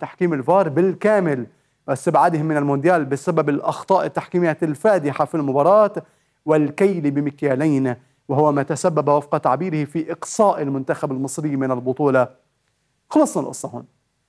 تحكيم الفار بالكامل واستبعادهم من المونديال بسبب الأخطاء التحكيمية الفادحة في المباراة والكيل بمكيالين، وهو ما تسبب وفق تعبيره في إقصاء المنتخب المصري من البطولة. خلصنا القصة هون،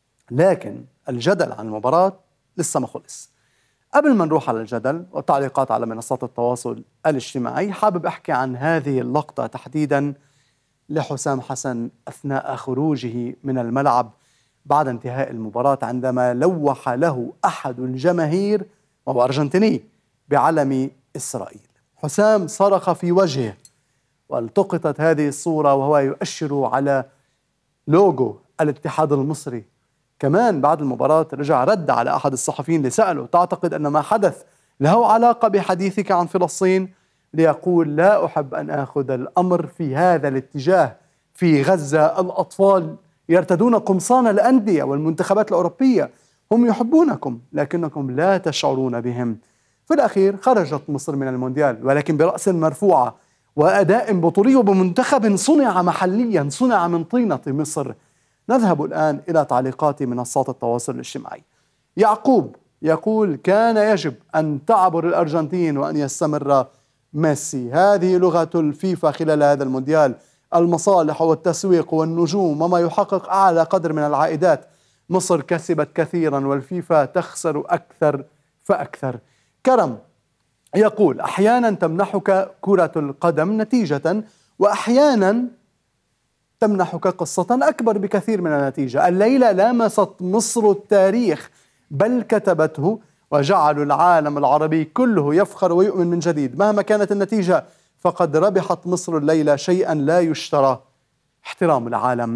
لكن الجدل عن المباراة لسه ما خلص. قبل ما نروح على الجدل والتعليقات على منصات التواصل الاجتماعي، حابب أحكي عن هذه اللقطة تحديداً لحسام حسن أثناء خروجه من الملعب بعد انتهاء المباراة، عندما لوح له أحد الجماهير وهو أرجنتيني بعلم إسرائيل. حسام صرخ في وجهه، والتقطت هذه الصورة وهو يؤشر على لوجو الاتحاد المصري. كمان بعد المباراة رجع رد على أحد الصحفيين اللي سأله: تعتقد أن ما حدث له علاقة بحديثك عن فلسطين؟ ليقول: لا أحب أن أخذ الأمر في هذا الاتجاه. في غزة الأطفال يرتدون قمصان الأندية والمنتخبات الأوروبية، هم يحبونكم لكنكم لا تشعرون بهم. في الأخير خرجت مصر من المونديال، ولكن برأس مرفوعة وأداء بطولي وبمنتخب صنع محليا، صنع من طينة مصر. نذهب الآن إلى تعليقات منصات التواصل الاجتماعي. يعقوب يقول: كان يجب أن تعبر الأرجنتين وأن يستمر ميسي. هذه لغة الفيفا خلال هذا المونديال، المصالح والتسويق والنجوم وما يحقق أعلى قدر من العائدات. مصر كسبت كثيرا والفيفا تخسر أكثر فأكثر. كرم يقول: أحيانا تمنحك كرة القدم نتيجة، وأحيانا تمنحك قصة أكبر بكثير من النتيجة. الليلة لامست مصر التاريخ بل كتبته، وجعلوا العالم العربي كله يفخر ويؤمن من جديد. مهما كانت النتيجة فقد ربحت مصر الليلة شيئا لا يشترى: احترام العالم.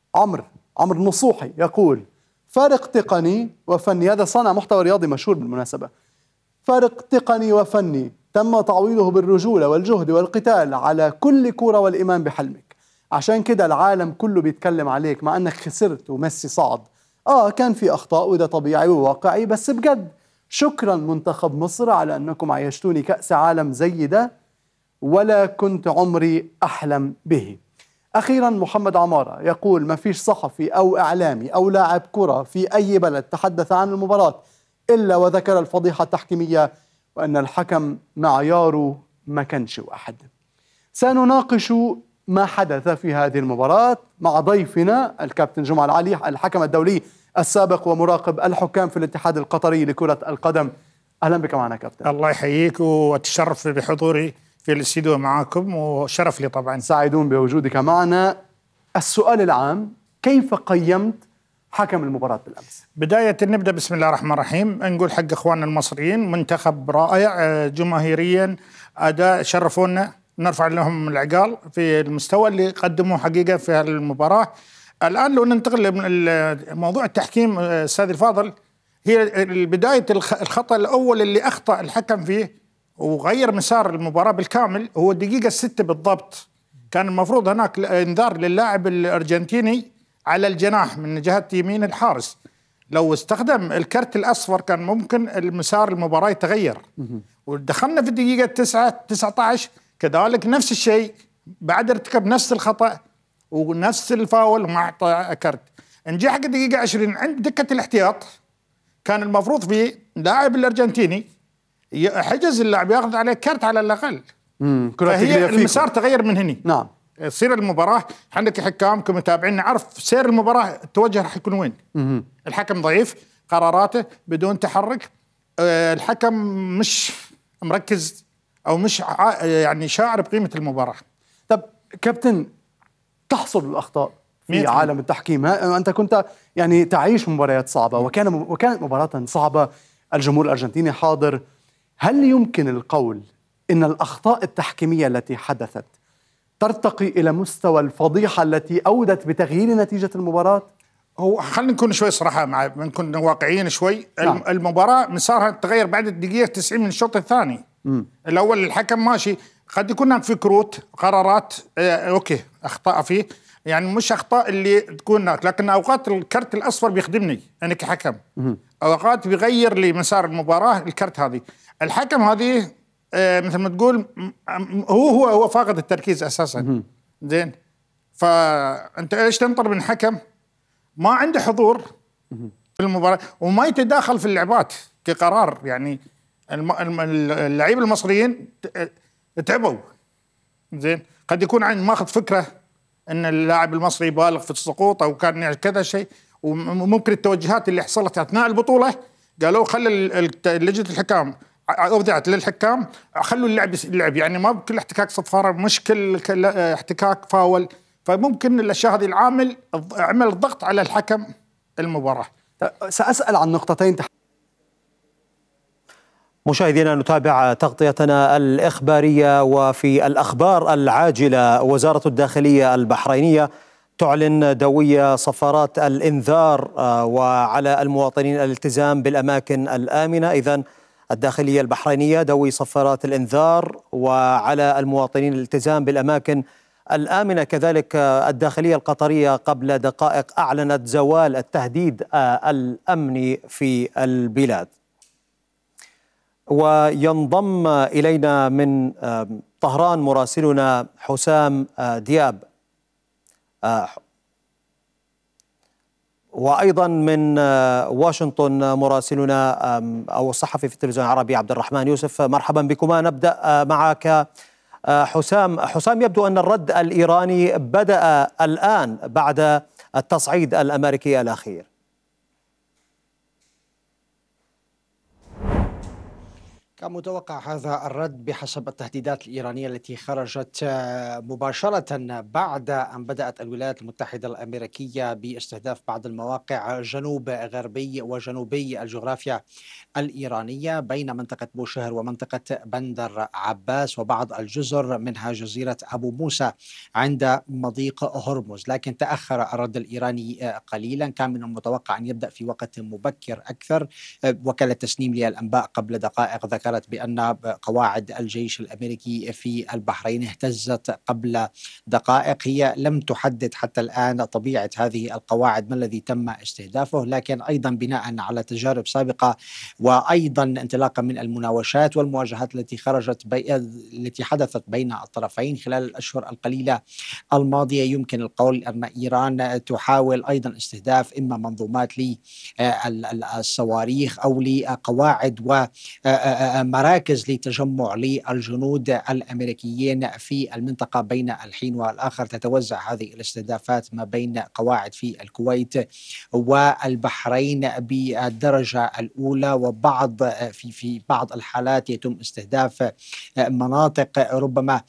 عمرو نصوحي يقول: فارق تقني وفني. هذا صانع محتوى رياضي مشهور بالمناسبة. فارق تقني وفني تم تعويضه بالرجولة والجهد والقتال على كل كرة والإيمان بحلمك. عشان كده العالم كله بيتكلم عليك مع أنك خسرت وميسي صعد. كان في أخطاء وده طبيعي وواقعي، بس بجد شكرا منتخب مصر على أنكم عيشتوني كأس عالم زي ده ولا كنت عمري أحلم به. أخيرا محمد عمارة يقول: ما فيش صحفي أو إعلامي أو لاعب كرة في أي بلد تحدث عن المباراة إلا وذكر الفضيحة التحكيمية وأن الحكم معياره ما كانش واحد. سنناقش ما حدث في هذه المباراة مع ضيفنا الكابتن جمعة العلي، الحكم الدولي السابق ومراقب الحكام في الاتحاد القطري لكرة القدم. أهلا بك معنا كابتن. الله يحييك وأتشرف بحضوري في الاستديو معكم، وشرف لي طبعا. سعيدون بوجودك معنا. السؤال العام: كيف قيمت حكم المباراة بالأمس؟ بداية نبدأ بسم الله الرحمن الرحيم، نقول حق إخواننا المصريين منتخب رائع جماهيريا، أداء شرفونا، نرفع لهم العقال في المستوى اللي قدموه حقيقة في المباراة. الآن لو ننتقل لموضوع التحكيم أستاذ الفاضل، هي بداية الخطأ الأول اللي أخطأ الحكم فيه وغير مسار المباراة بالكامل هو الدقيقة 6 بالضبط. كان المفروض هناك انذار للاعب الأرجنتيني على الجناح من جهة يمين الحارس. لو استخدم الكرت الأصفر كان ممكن المسار المباراة يتغير. ودخلنا في الدقيقة 19 كذلك نفس الشيء، بعد ارتكب نفس الخطأ ونفس الفاول وما أعطى كرت. نجي حق الدقيقة 20 عند دكة الاحتياط كان المفروض في لاعب الأرجنتيني حجز اللاعب ياخذ عليه كرت على الأقل. فهي المسار تغير من هني. نعم. تصير المباراة عندك حكام كمتابعين نعرف سير المباراة التوجه راح يكون وين. الحكم ضعيف، قراراته بدون تحرك، الحكم مش مركز أو مش يعني شاعر بقيمة المباراة. طب كابتن، تحصل الأخطاء في عالم التحكيم. أنت كنت يعني تعيش مباريات صعبة وكانت مباراة صعبة، الجمهور الأرجنتيني حاضر. هل يمكن القول إن الأخطاء التحكيمية التي حدثت ترتقي إلى مستوى الفضيحة التي أودت بتغيير نتيجة المباراة؟ هو خلينا نكون شوي صراحة نكون واقعيين شوي. نعم. المباراة مسارها تغير بعد الدقيقة 90 من الشوط الثاني. الأول الحكم ماشي، قد يكون هناك في كروت قرارات أوكي أخطاء فيه، يعني مش أخطاء اللي تكون هناك، لكن أوقات الكرت الأصفر بيخدمني أنا كحكم. أوقات بيغير لي مسار المباراة الكرت هذه. الحكم هذه مثل ما تقول هو فاقد التركيز أساسا. زين، فأنت إيش تنطر من حكم ما عنده حضور في المباراة وما يتداخل في اللعبات كقرار. يعني اللاعبين المصريين تعبوا زين، قد يكون ماخذ فكرة ان اللاعب المصري بالغ في السقوط او كان يعني كذا شيء، وممكن التوجهات اللي حصلت اثناء البطولة قالوا خلي لجنة الحكام أوضعت للحكام خلوا اللعب يعني ما بكل احتكاك صفارة، مش كل احتكاك فاول. فممكن الأشياء هذه عمل الضغط على الحكم المباراة. سأسأل عن نقطتين. مشاهدينا، نتابع تغطيتنا الإخبارية. وفي الأخبار العاجلة، وزارة الداخلية البحرينية تعلن دوي صفارات الإنذار وعلى المواطنين الالتزام بالأماكن الآمنة. إذن الداخلية البحرينية دوي صفارات الإنذار وعلى المواطنين الالتزام بالأماكن الآمنة. كذلك الداخلية القطرية قبل دقائق أعلنت زوال التهديد الأمني في البلاد. وينضم إلينا من طهران مراسلنا حسام دياب، وأيضا من واشنطن مراسلنا أو الصحفي في التلفزيون العربي عبد الرحمن يوسف. مرحبا بكما. نبدأ معك حسام، يبدو أن الرد الإيراني بدأ الآن بعد التصعيد الأمريكي الأخير. كان متوقع هذا الرد بحسب التهديدات الإيرانية التي خرجت مباشرة بعد أن بدأت الولايات المتحدة الأمريكية باستهداف بعض المواقع جنوب غربي وجنوبي الجغرافيا الإيرانية بين منطقة بوشهر ومنطقة بندر عباس وبعض الجزر منها جزيرة أبو موسى عند مضيق هرمز. لكن تأخر الرد الإيراني قليلا، كان من المتوقع أن يبدأ في وقت مبكر أكثر. وكالة تسنيم للأنباء قبل دقائق ذكرت بأن قواعد الجيش الأمريكي في البحرين اهتزت قبل دقائق. هي لم تحدد حتى الآن طبيعة هذه القواعد، ما الذي تم استهدافه، لكن أيضا بناء على تجارب سابقة وأيضا انطلاقا من المناوشات والمواجهات التي حدثت بين الطرفين خلال الأشهر القليلة الماضية، يمكن القول أن إيران تحاول أيضا استهداف إما منظومات للصواريخ أو لقواعد ومراكز لتجمع للجنود الأمريكيين في المنطقة. بين الحين والآخر تتوزع هذه الاستهدافات ما بين قواعد في الكويت والبحرين بالدرجة الأولى، وبعض في بعض الحالات يتم استهداف مناطق ربما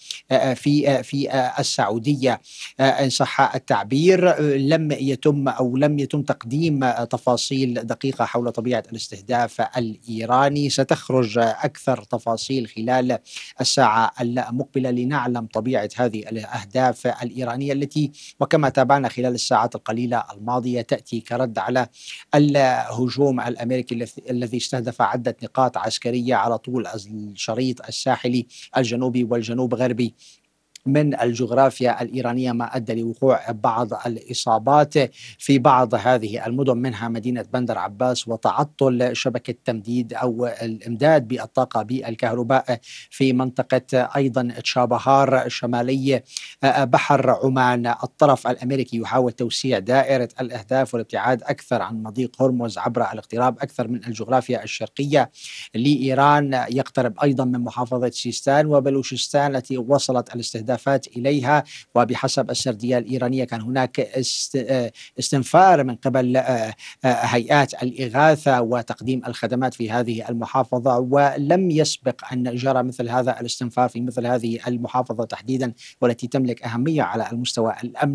في السعودية إن صح التعبير. لم يتم تقديم تفاصيل دقيقة حول طبيعة الاستهداف الإيراني. ستخرج أكثر تفاصيل خلال الساعة المقبلة لنعلم طبيعة هذه الأهداف الإيرانية التي وكما تابعنا خلال الساعات القليلة الماضية تأتي كرد على الهجوم الأمريكي الذي استهدف عدة نقاط عسكرية على طول الشريط الساحلي الجنوبي والجنوب غربي من الجغرافيا الإيرانية، ما أدى لوقوع بعض الإصابات في بعض هذه المدن منها مدينة بندر عباس وتعطل شبكة تمديد أو الإمداد بالطاقة بالكهرباء في منطقة أيضا تشابهار شمالي بحر عمان. الطرف الأمريكي يحاول توسيع دائرة الأهداف والابتعاد أكثر عن مضيق هرمز عبر الاقتراب أكثر من الجغرافيا الشرقية لإيران، يقترب أيضا من محافظة سيستان وبلوشستان التي وصلت الاستهدافات إليها. وبحسب السردية الإيرانية كان هناك استنفار من قبل هيئات الإغاثة وتقديم الخدمات في هذه المحافظة، ولم يسبق أن جرى مثل هذا الاستنفار في مثل هذه المحافظة تحديدا، والتي تملك أهمية على المستوى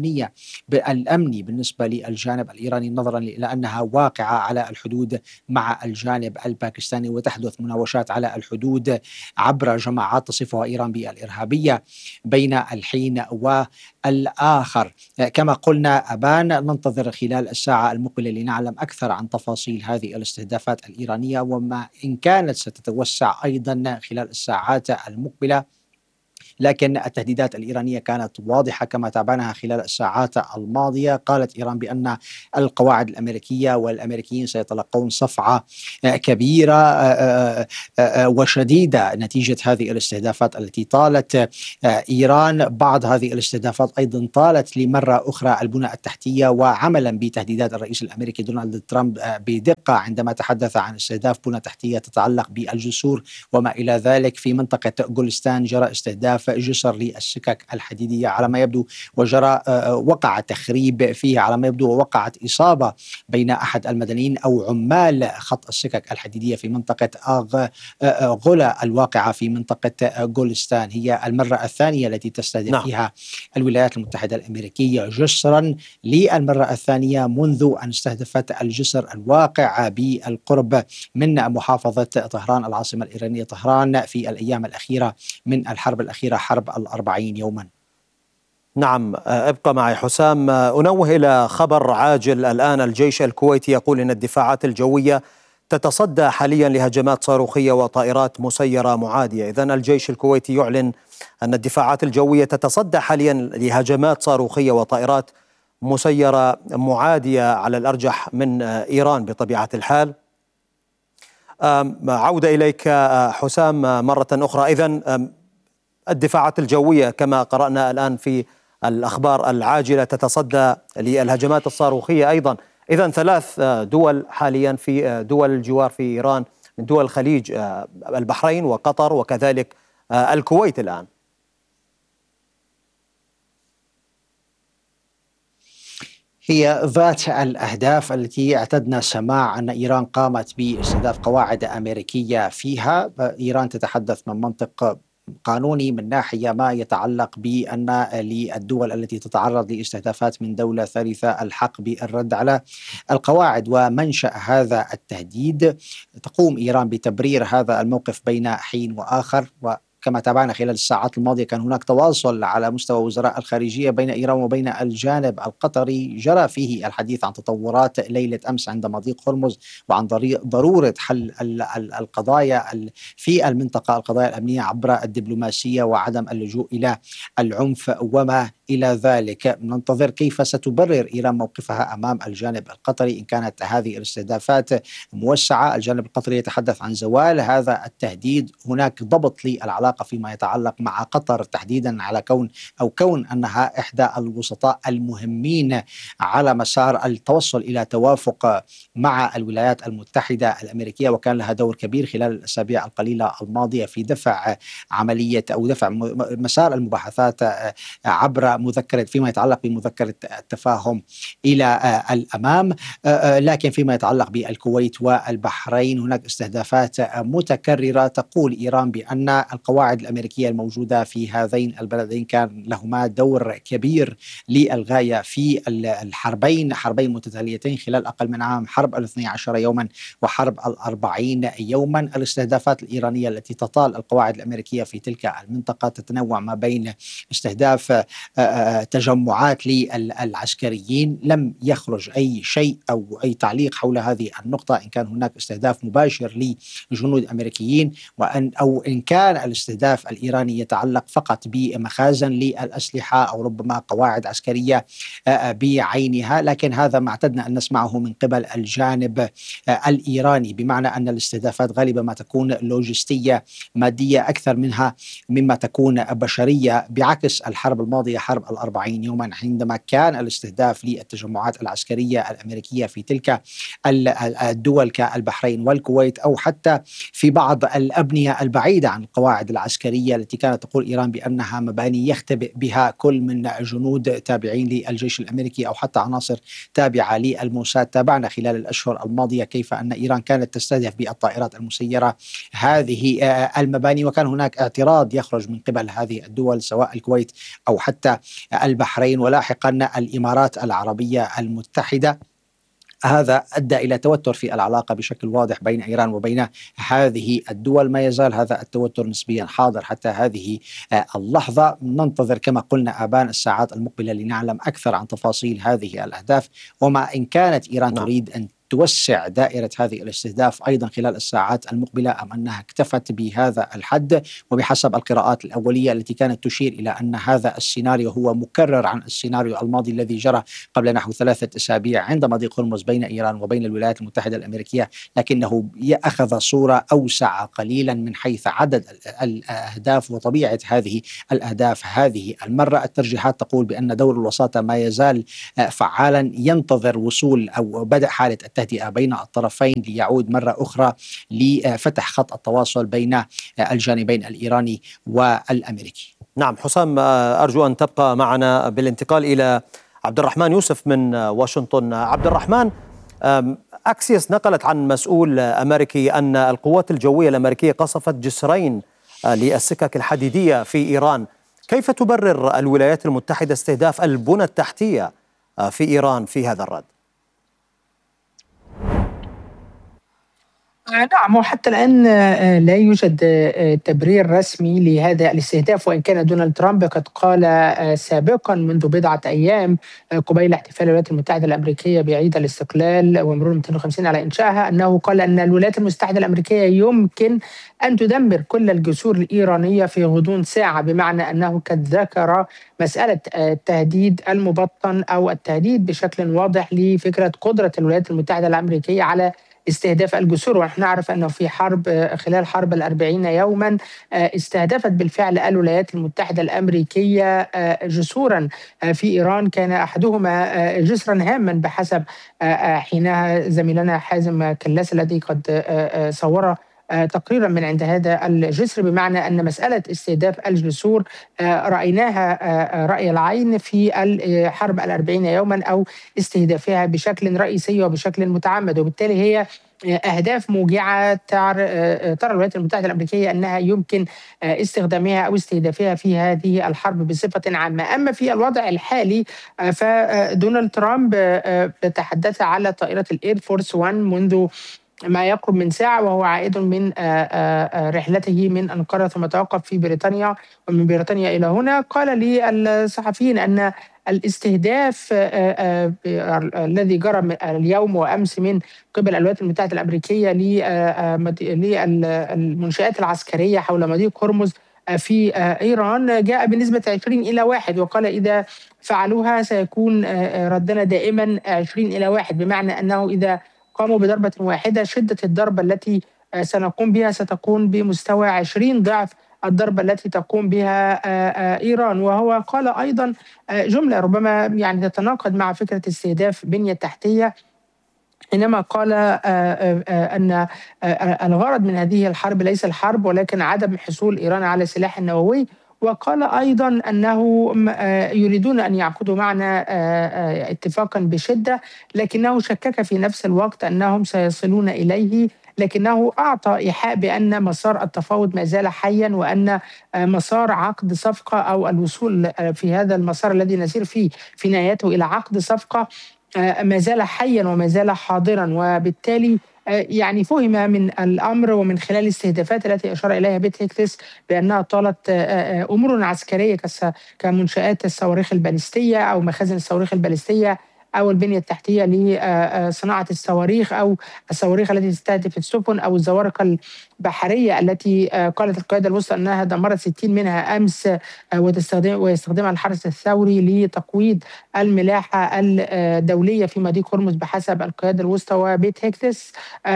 الأمني بالنسبة للجانب الإيراني، نظرا إلى أنها واقعة على الحدود مع الجانب الباكستاني وتحدث مناوشات على الحدود عبر جماعات تصفها إيران بالإرهابية بين الحين والآخر. كما قلنا أبان ننتظر خلال الساعة المقبلة لنعلم أكثر عن تفاصيل هذه الاستهدافات الإيرانية، وما إن كانت ستتوسع أيضا خلال الساعات المقبلة لكن التهديدات الإيرانية كانت واضحة كما تابعناها خلال الساعات الماضية. قالت إيران بأن القواعد الأمريكية والأمريكيين سيتلقون صفعة كبيرة وشديدة نتيجة هذه الاستهدافات التي طالت إيران. بعض هذه الاستهدافات أيضا طالت لمرة أخرى البنى التحتية، وعملا بتهديدات الرئيس الأمريكي دونالد ترامب بدقة عندما تحدث عن استهداف بنى تحتية تتعلق بالجسور وما إلى ذلك. في منطقة جولستان جرى استهداف جسر للسكك الحديدية على ما يبدو، وجرى وقع تخريب فيه على ما يبدو، ووقعت إصابة بين أحد المدنيين أو عمال خط السكك الحديدية في منطقة غولا الواقعة في منطقة جولستان. هي المرة الثانية التي تستهدف فيها الولايات المتحدة الأمريكية جسرا للمرة الثانية منذ أن استهدفت الجسر الواقع بالقرب من محافظة طهران العاصمة الإيرانية طهران في الأيام الأخيرة من الحرب الأخيرة، حرب 40 يوما. نعم، ابقى معي حسام. أنوه إلى خبر عاجل الآن. الجيش الكويتي يقول إن الدفاعات الجوية تتصدى حاليا لهجمات صاروخية وطائرات مسيرة معادية. إذن الجيش الكويتي يعلن أن الدفاعات الجوية تتصدى حاليا لهجمات صاروخية وطائرات مسيرة معادية على الأرجح من إيران بطبيعة الحال. عودة إليك حسام مرة أخرى. إذن الدفاعات الجوية كما قرأنا الآن في الأخبار العاجلة تتصدى للهجمات الصاروخية أيضا. إذن 3 دول حاليا في دول الجوار في إيران من دول الخليج، البحرين وقطر وكذلك الكويت الآن. هي ذات الأهداف التي اعتدنا سماع أن إيران قامت باستهداف قواعد أمريكية فيها. إيران تتحدث من منطق قانوني من ناحية ما يتعلق بأن للدول التي تتعرض لاستهدافات من دولة ثالثة الحق بالرد على القواعد ومنشأ هذا التهديد. تقوم إيران بتبرير هذا الموقف بين حين وآخر، كما تابعنا خلال الساعات الماضية كان هناك تواصل على مستوى وزراء الخارجية بين إيران وبين الجانب القطري، جرى فيه الحديث عن تطورات ليلة أمس عند مضيق هرمز وعن ضرورة حل القضايا في المنطقة، القضايا الأمنية عبر الدبلوماسية وعدم اللجوء إلى العنف وما إلى ذلك. ننتظر كيف ستبرر إيران موقفها أمام الجانب القطري إن كانت هذه الاستهدافات موسعة. الجانب القطري يتحدث عن زوال هذا التهديد، هناك ضبط للعلاقة فيما يتعلق مع قطر تحديدا على كون أنها إحدى الوسطاء المهمين على مسار التوصل إلى توافق مع الولايات المتحدة الأمريكية، وكان لها دور كبير خلال الأسابيع القليلة الماضية في دفع عملية أو دفع مسار المباحثات عبر مذكرة فيما يتعلق بمذكرة التفاهم إلى الأمام. لكن فيما يتعلق بالكويت والبحرين هناك استهدافات متكررة. تقول إيران بأن القواعد الأمريكية الموجودة في هذين البلدين كان لهما دور كبير للغاية في حربين متتاليتين خلال أقل من عام، حرب 12 يوما وحرب 40 يوما. الاستهدافات الإيرانية التي تطال القواعد الأمريكية في تلك المنطقة تتنوع ما بين استهداف تجمعات للعسكريين، لم يخرج أي شيء أو أي تعليق حول هذه النقطة إن كان هناك استهداف مباشر لجنود أمريكيين أو إن كان الاستهداف الإيراني يتعلق فقط بمخازن للأسلحة أو ربما قواعد عسكرية بعينها. لكن هذا ما اعتدنا أن نسمعه من قبل الجانب الإيراني، بمعنى أن الاستهدافات غالبا ما تكون لوجستية مادية أكثر مما تكون بشرية، بعكس الحرب الماضية حرب 40 يوما عندما كان الاستهداف للتجمعات العسكرية الأمريكية في تلك الدول كالبحرين والكويت، أو حتى في بعض الأبنية البعيدة عن القواعد العسكرية التي كانت تقول إيران بأنها مباني يختبئ بها كل من جنود تابعين للجيش الأمريكي أو حتى عناصر تابعة للموساد. تابعنا خلال الأشهر الماضية كيف أن إيران كانت تستهدف بالطائرات المسيرة هذه المباني، وكان هناك اعتراض يخرج من قبل هذه الدول سواء الكويت أو حتى البحرين ولاحقا الإمارات العربية المتحدة. هذا أدى إلى توتر في العلاقة بشكل واضح بين إيران وبين هذه الدول. ما يزال هذا التوتر نسبيا حاضر حتى هذه اللحظة. ننتظر كما قلنا آبان الساعات المقبلة لنعلم أكثر عن تفاصيل هذه الأهداف، وما إن كانت إيران تريد أن توسع دائرة هذه الاستهداف أيضا خلال الساعات المقبلة، أم أنها اكتفت بهذا الحد؟ وبحسب القراءات الأولية التي كانت تشير إلى أن هذا السيناريو هو مكرر عن السيناريو الماضي الذي جرى قبل نحو 3 أسابيع عند مضيق هرمز بين إيران وبين الولايات المتحدة الأمريكية، لكنه أخذ صورة أوسع قليلا من حيث عدد الأهداف وطبيعة هذه الأهداف. هذه المرة الترجيحات تقول بأن دور الوساطة ما يزال فعالا، ينتظر وصول أو بدء حالة التهدئة بين الطرفين ليعود مرة أخرى لفتح خط التواصل بين الجانبين الإيراني والأمريكي. نعم حسام، أرجو أن تبقى معنا بالانتقال إلى عبد الرحمن يوسف من واشنطن. عبد الرحمن، أكسيوس نقلت عن مسؤول أمريكي أن القوات الجوية الأمريكية قصفت جسرين للسكك الحديدية في إيران. كيف تبرر الولايات المتحدة استهداف البنى التحتية في إيران في هذا الرد؟ نعم، وحتى الآن لا يوجد تبرير رسمي لهذا الاستهداف، وإن كان دونالد ترامب قد قال سابقا منذ بضعة أيام قبيل احتفال الولايات المتحدة الأمريكية بعيد الاستقلال ومرور 250 على إنشائها، أنه قال أن الولايات المتحدة الأمريكية يمكن أن تدمر كل الجسور الإيرانية في غضون ساعة، بمعنى أنه قد ذكر مسألة التهديد المبطن أو التهديد بشكل واضح لفكرة قدرة الولايات المتحدة الأمريكية على استهداف الجسور. ونحن نعرف أنه في خلال حرب 40 يوما استهدفت بالفعل الولايات المتحدة الأمريكية جسورا في إيران، كان أحدهما جسرا هاما بحسب حينها زميلنا حازم كلاس الذي قد صور تقريرا من عند هذا الجسر، بمعنى أن مسألة استهداف الجسور رأيناها رأي العين في الحرب 40 يوما أو استهدافها بشكل رئيسي وبشكل متعمد، وبالتالي هي أهداف موجعة ترى الولايات المتحدة الأمريكية أنها يمكن استخدامها أو استهدافها في هذه الحرب بصفة عامة. أما في الوضع الحالي فدونالد ترامب تحدث على طائرة الإير فورس 1 منذ ما يقرب من ساعة، وهو عائد من رحلته من أنقرة ثم توقف في بريطانيا، ومن بريطانيا إلى هنا قال للصحفيين أن الاستهداف الذي جرى اليوم وأمس من قبل الولايات المتحدة الأمريكية للمنشآت العسكرية حول مضيق هرمز في إيران جاء بنسبة 20-1، وقال إذا فعلوها سيكون ردنا دائما 20-1، بمعنى أنه إذا قاموا بضربة واحدة شدة الضربة التي سنقوم بها ستكون بمستوى 20 ضعف الضربة التي تقوم بها إيران. وهو قال أيضا جملة ربما يعني تتناقض مع فكرة استهداف بنية تحتية، حينما قال أن الغرض من هذه الحرب ليس الحرب ولكن عدم حصول إيران على السلاح النووي. وقال أيضا أنه يريدون أن يعقدوا معنا اتفاقا بشدة، لكنه شكك في نفس الوقت أنهم سيصلون إليه، لكنه أعطى إيحاء بأن مسار التفاوض ما زال حيا، وأن مسار عقد صفقة أو الوصول في هذا المسار الذي نسير فيه في نهايته إلى عقد صفقة ما زال حيا وما زال حاضرا. وبالتالي يعني فهم من الأمر ومن خلال الاستهدافات التي أشار إليها بيت هيكتس بأنها طالت أمور عسكرية كمنشآت الصواريخ البالستية أو مخازن الصواريخ البالستية أو البنية التحتية لصناعة الصواريخ أو الصواريخ التي تستهدف السفن أو الزوارق البحرية التي قالت القيادة الوسطى أنها دمرت 60 منها أمس ويستخدمها الحرس الثوري لتقويض الملاحة الدولية في مضيق هرمز بحسب القيادة الوسطى وبيت هيكتس.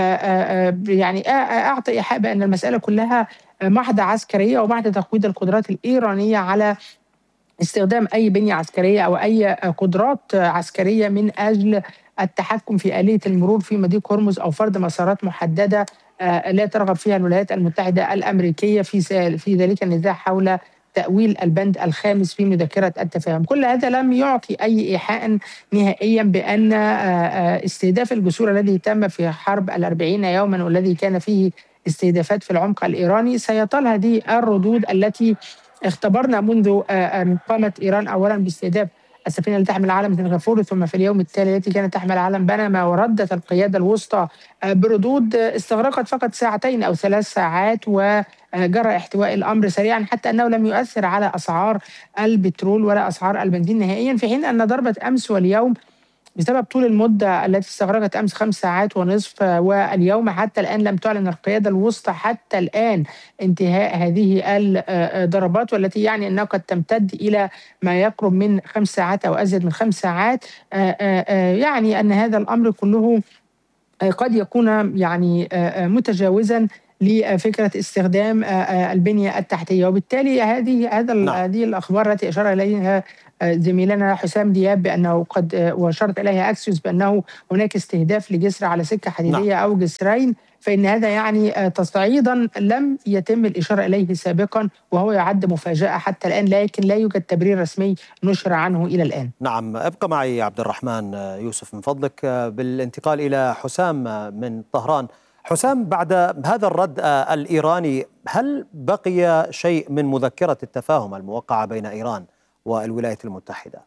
يعني أعطى إيحاء بأن المسألة كلها محضة عسكرية ومحض تقويض القدرات الإيرانية على استخدام أي بنية عسكرية أو أي قدرات عسكرية من أجل التحكم في آلية المرور في مضيق هرمز أو فرض مسارات محددة لا ترغب فيها الولايات المتحدة الأمريكية في ذلك النزاع حول تأويل البند الخامس في مذكرة التفاهم. كل هذا لم يعطي أي إيحاء نهائيا بأن استهداف الجسور الذي تم في حرب 40 يوما والذي كان فيه استهدافات في العمق الإيراني سيطال هذه الردود التي اختبرنا منذ أن قامت إيران أولا باستهداف السفينة التي تحمل علم سنغافورة، ثم في اليوم التالي التي كانت تحمل علم بنما، وردت القيادة الوسطى بردود استغرقت فقط 2 أو 3 ساعات، وجرى احتواء الأمر سريعا حتى أنه لم يؤثر على أسعار البترول ولا أسعار البنزين نهائيا، في حين أن ضربة أمس واليوم بسبب طول المدة التي استغرقت أمس 5 ساعات ونصف، واليوم حتى الآن لم تعلن القيادة الوسطى حتى الآن انتهاء هذه الضربات، والتي يعني أنها قد تمتد إلى ما يقرب من 5 ساعات أو أزيد من 5 ساعات. يعني أن هذا الأمر كله قد يكون يعني متجاوزا لفكرة استخدام البنية التحتية، وبالتالي نعم. هذه الأخبار التي أشار إليها زميلنا حسام دياب بأنه قد وأشارت إليها أكسيوس بأنه هناك استهداف لجسر على سكة نعم. حديدية أو جسرين، فإن هذا يعني تصعيدا لم يتم الإشارة إليه سابقا، وهو يعد مفاجأة حتى الآن، لكن لا يوجد تبرير رسمي نشر عنه إلى الآن. نعم، ابقى معي عبد الرحمن يوسف من فضلك، بالانتقال إلى حسام من طهران. حسام، بعد هذا الرد الإيراني، هل بقي شيء من مذكرة التفاهم الموقعة بين إيران والولايات المتحدة؟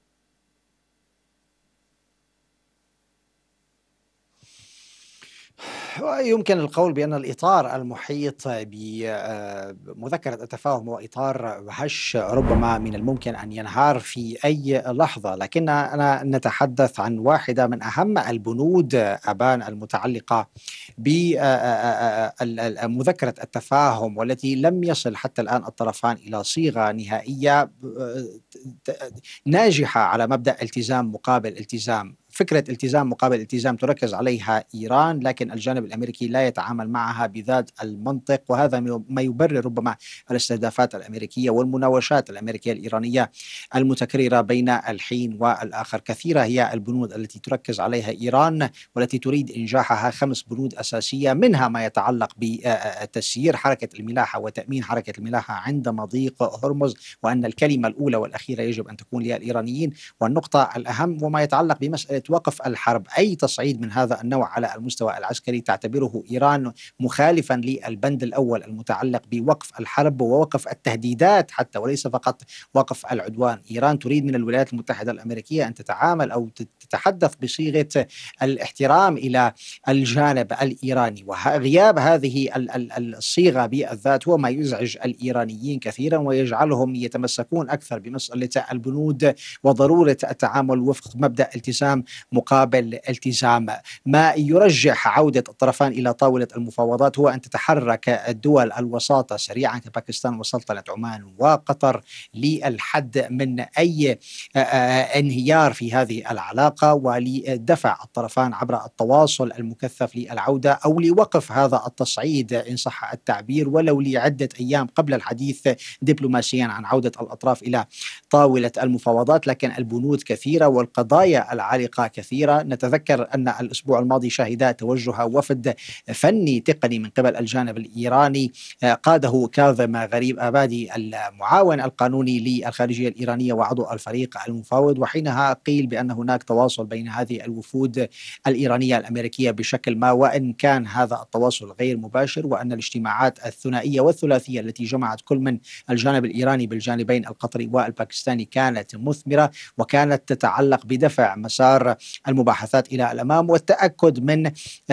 يمكن القول بأن الإطار المحيط بمذكرة التفاهم هو إطار هش ربما من الممكن أن ينهار في أي لحظة، لكننا نتحدث عن واحدة من أهم البنود أبان المتعلقة بمذكرة التفاهم، والتي لم يصل حتى الآن الطرفان إلى صيغة نهائية ناجحة على مبدأ التزام مقابل التزام. فكرة التزام مقابل التزام تركز عليها إيران، لكن الجانب الأمريكي لا يتعامل معها بذات المنطق، وهذا ما يبرر ربما الاستهدافات الأمريكية والمناوشات الأمريكية الإيرانية المتكررة بين الحين والآخر. كثيرة هي البنود التي تركز عليها إيران والتي تريد إنجاحها. 5 بنود أساسية، منها ما يتعلق بتسيير حركة الملاحة وتأمين حركة الملاحة عند مضيق هرمز، وأن الكلمة الأولى والأخيرة يجب أن تكون للإيرانيين. والنقطة الأهم وما يتعلق بمسألة وقف الحرب. أي تصعيد من هذا النوع على المستوى العسكري تعتبره إيران مخالفا للبند الأول المتعلق بوقف الحرب ووقف التهديدات حتى، وليس فقط وقف العدوان. إيران تريد من الولايات المتحدة الأمريكية أن تتعامل أو تتحدث بصيغة الاحترام إلى الجانب الإيراني، وغياب هذه الصيغة بالذات هو ما يزعج الإيرانيين كثيرا ويجعلهم يتمسكون أكثر بمسألة البنود وضرورة التعامل وفق مبدأ التزام مقابل التزام. ما يرجح عودة الطرفان إلى طاولة المفاوضات هو أن تتحرك الدول الوساطة سريعا كباكستان وسلطنة عمان وقطر للحد من أي انهيار في هذه العلاقة، ولدفع الطرفان عبر التواصل المكثف للعودة أو لوقف هذا التصعيد إن صح التعبير ولو لعدة أيام قبل الحديث دبلوماسيا عن عودة الأطراف إلى طاولة المفاوضات. لكن البنود كثيرة والقضايا العالقة كثيرة. نتذكر أن الأسبوع الماضي شهد توجه وفد فني تقني من قبل الجانب الإيراني قاده كاظم غريب آبادي المعاون القانوني للخارجية الإيرانية وعضو الفريق المفاوض، وحينها قيل بأن هناك تواصل بين هذه الوفود الإيرانية الأمريكية بشكل ما، وإن كان هذا التواصل غير مباشر، وأن الاجتماعات الثنائية والثلاثية التي جمعت كل من الجانب الإيراني بالجانبين القطري والباكستاني كانت مثمرة وكانت تتعلق بدفع مسار المباحثات إلى الأمام والتأكد من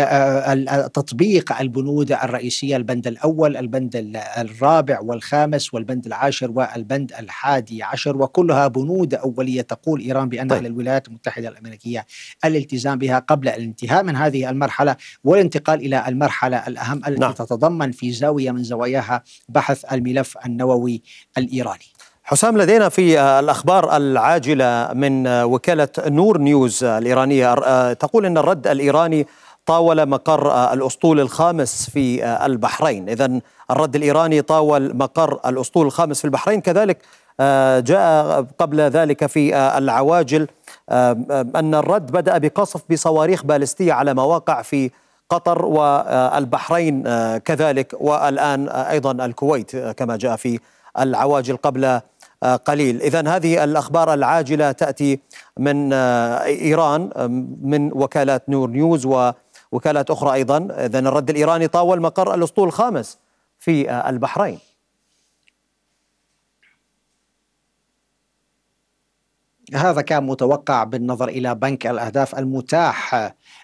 تطبيق البنود الرئيسية، البند الأول، البند الرابع والخامس والبند العاشر والبند ال11، وكلها بنود أولية تقول إيران بأن على الولايات المتحدة الأمريكية الالتزام بها قبل الانتهاء من هذه المرحلة والانتقال إلى المرحلة الأهم التي تتضمن في زاوية من زواياها بحث الملف النووي الإيراني. حسام، لدينا في الأخبار العاجلة من وكالة نور نيوز الإيرانية تقول أن الرد الإيراني طاول مقر الأسطول الخامس في البحرين. إذن الرد الإيراني طاول مقر الأسطول الخامس في البحرين. كذلك جاء قبل ذلك في العواجل أن الرد بدأ بقصف بصواريخ باليستية على مواقع في قطر والبحرين كذلك، والآن أيضا الكويت كما جاء في العواجل قبل قليل. إذن هذه الأخبار العاجلة تأتي من إيران من وكالة نور نيوز ووكالات أخرى أيضا. إذن الرد الإيراني طاول مقر الأسطول الخامس في البحرين. هذا كان متوقع بالنظر إلى بنك الأهداف المتاح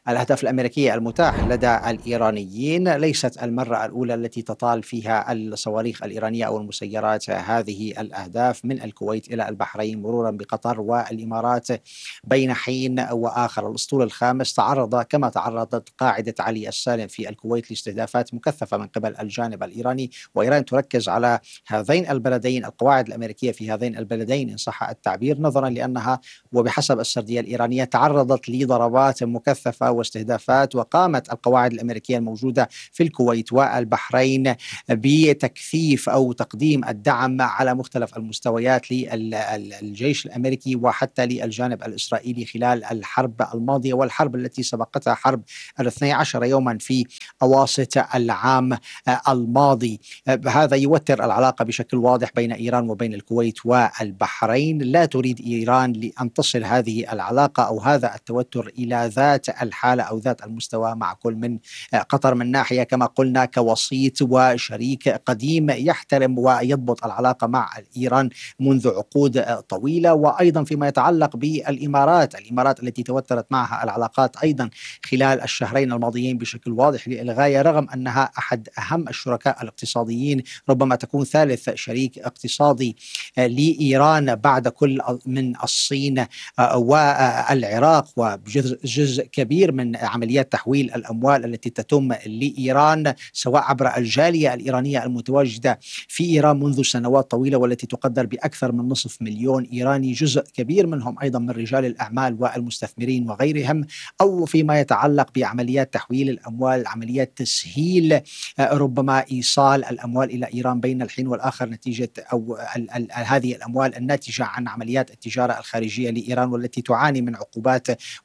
الأهداف الأمريكية المتاح لدى الإيرانيين ليست المرة الأولى التي تطال فيها الصواريخ الإيرانية أو المسيرات هذه الأهداف من الكويت إلى البحرين مرورا بقطر والإمارات بين حين وآخر. الأسطول الخامس تعرض كما تعرضت قاعدة علي السالم في الكويت لاستهدافات مكثفة من قبل الجانب الإيراني، وإيران تركز على هذين البلدين، القواعد الأمريكية في هذين البلدين إن صح التعبير، نظرا لأنها وبحسب السردية الإيرانية تعرضت لضربات مكثفة واستهدافات، وقامت القواعد الأمريكية الموجودة في الكويت والبحرين بتكثيف أو تقديم الدعم على مختلف المستويات للجيش الأمريكي وحتى للجانب الإسرائيلي خلال الحرب الماضية والحرب التي سبقتها حرب 12 يوما في أواسط العام الماضي. هذا يوتر العلاقة بشكل واضح بين إيران وبين الكويت والبحرين. لا تريد إيران لأن تصل هذه العلاقة أو هذا التوتر إلى ذات الحالة أو ذات المستوى مع كل من قطر من ناحية كما قلنا كوسيط وشريك قديم يحترم ويضبط العلاقة مع إيران منذ عقود طويلة، وأيضا فيما يتعلق بالإمارات التي توترت معها العلاقات أيضا خلال الشهرين الماضيين بشكل واضح للغاية، رغم أنها أحد أهم الشركاء الاقتصاديين، ربما تكون ثالث شريك اقتصادي لإيران بعد كل من الصين والعراق، وجزء كبير من عمليات تحويل الأموال التي تتم لإيران سواء عبر الجالية الإيرانية المتواجدة في إيران منذ سنوات طويلة والتي تقدر بأكثر من 500,000 إيراني، جزء كبير منهم أيضا من رجال الأعمال والمستثمرين وغيرهم، أو فيما يتعلق بعمليات تحويل الأموال، عمليات تسهيل ربما إيصال الأموال إلى إيران بين الحين والآخر نتيجة أو هذه الأموال الناتجة عن عمليات التجارة الخارجية لإيران والتي تعاني من عقوبات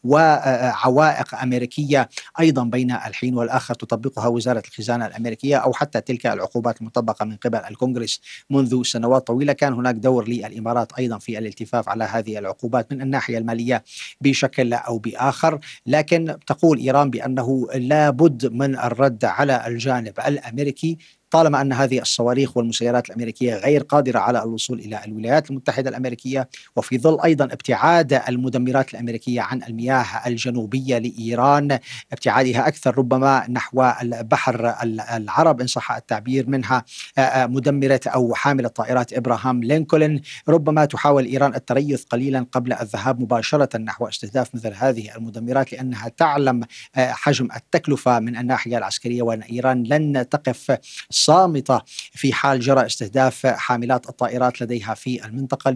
وعوائق أمريكية أيضا بين الحين والآخر تطبقها وزارة الخزانة الأمريكية، أو حتى تلك العقوبات المطبقة من قبل الكونغرس منذ سنوات طويلة. كان هناك دور للإمارات أيضا في الالتفاف على هذه العقوبات من الناحية المالية بشكل أو بآخر، لكن تقول إيران بأنه لا بد من الرد على الجانب الأمريكي طالما أن هذه الصواريخ والمسيرات الأمريكية غير قادرة على الوصول إلى الولايات المتحدة الأمريكية، وفي ظل أيضا ابتعاد المدمرات الأمريكية عن المياه الجنوبية لإيران، ابتعادها أكثر ربما نحو البحر العرب إن صح التعبير، منها مدمرة أو حاملة طائرات إبراهام لينكولن. ربما تحاول إيران التريث قليلا قبل الذهاب مباشرة نحو استهداف مثل هذه المدمرات، لأنها تعلم حجم التكلفة من الناحية العسكرية، وأن إيران لن تقف صامتة في حال جرى استهداف حاملات الطائرات لديها في المنطقة.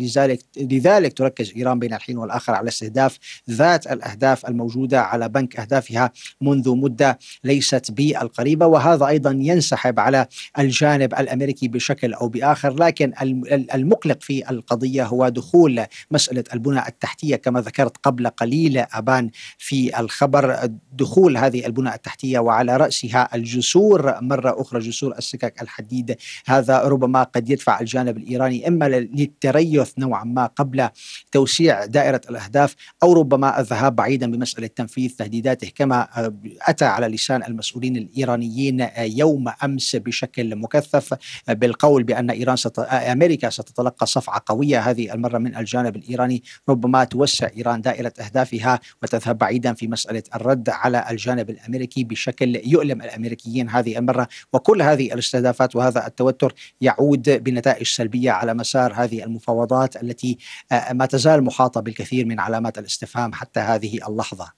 لذلك تركز إيران بين الحين والآخر على استهداف ذات الأهداف الموجودة على بنك أهدافها منذ مدة ليست بالقريبة، وهذا أيضا ينسحب على الجانب الأمريكي بشكل أو بآخر. لكن المقلق في القضية هو دخول مسألة البنى التحتية كما ذكرت قبل قليل أبان في الخبر، دخول هذه البنى التحتية وعلى رأسها الجسور مرة أخرى، جسور السكك الحديد. هذا ربما قد يدفع الجانب الإيراني إما للتريث نوعا ما قبل توسيع دائرة الأهداف، أو ربما الذهاب بعيدا بمسألة تنفيذ تهديداته كما أتى على لسان المسؤولين الإيرانيين يوم أمس بشكل مكثف بالقول بأن أمريكا ستتلقى صفعة قوية هذه المرة من الجانب الإيراني، ربما توسع إيران دائرة أهدافها وتذهب بعيدا في مسألة الرد على الجانب الأمريكي بشكل يؤلم الأمريكيين هذه المرة. وكل هذه الاستهدافات وهذا التوتر يعود بنتائج سلبية على مسار هذه المفاوضات التي ما تزال محاطة بالكثير من علامات الاستفهام حتى هذه اللحظة.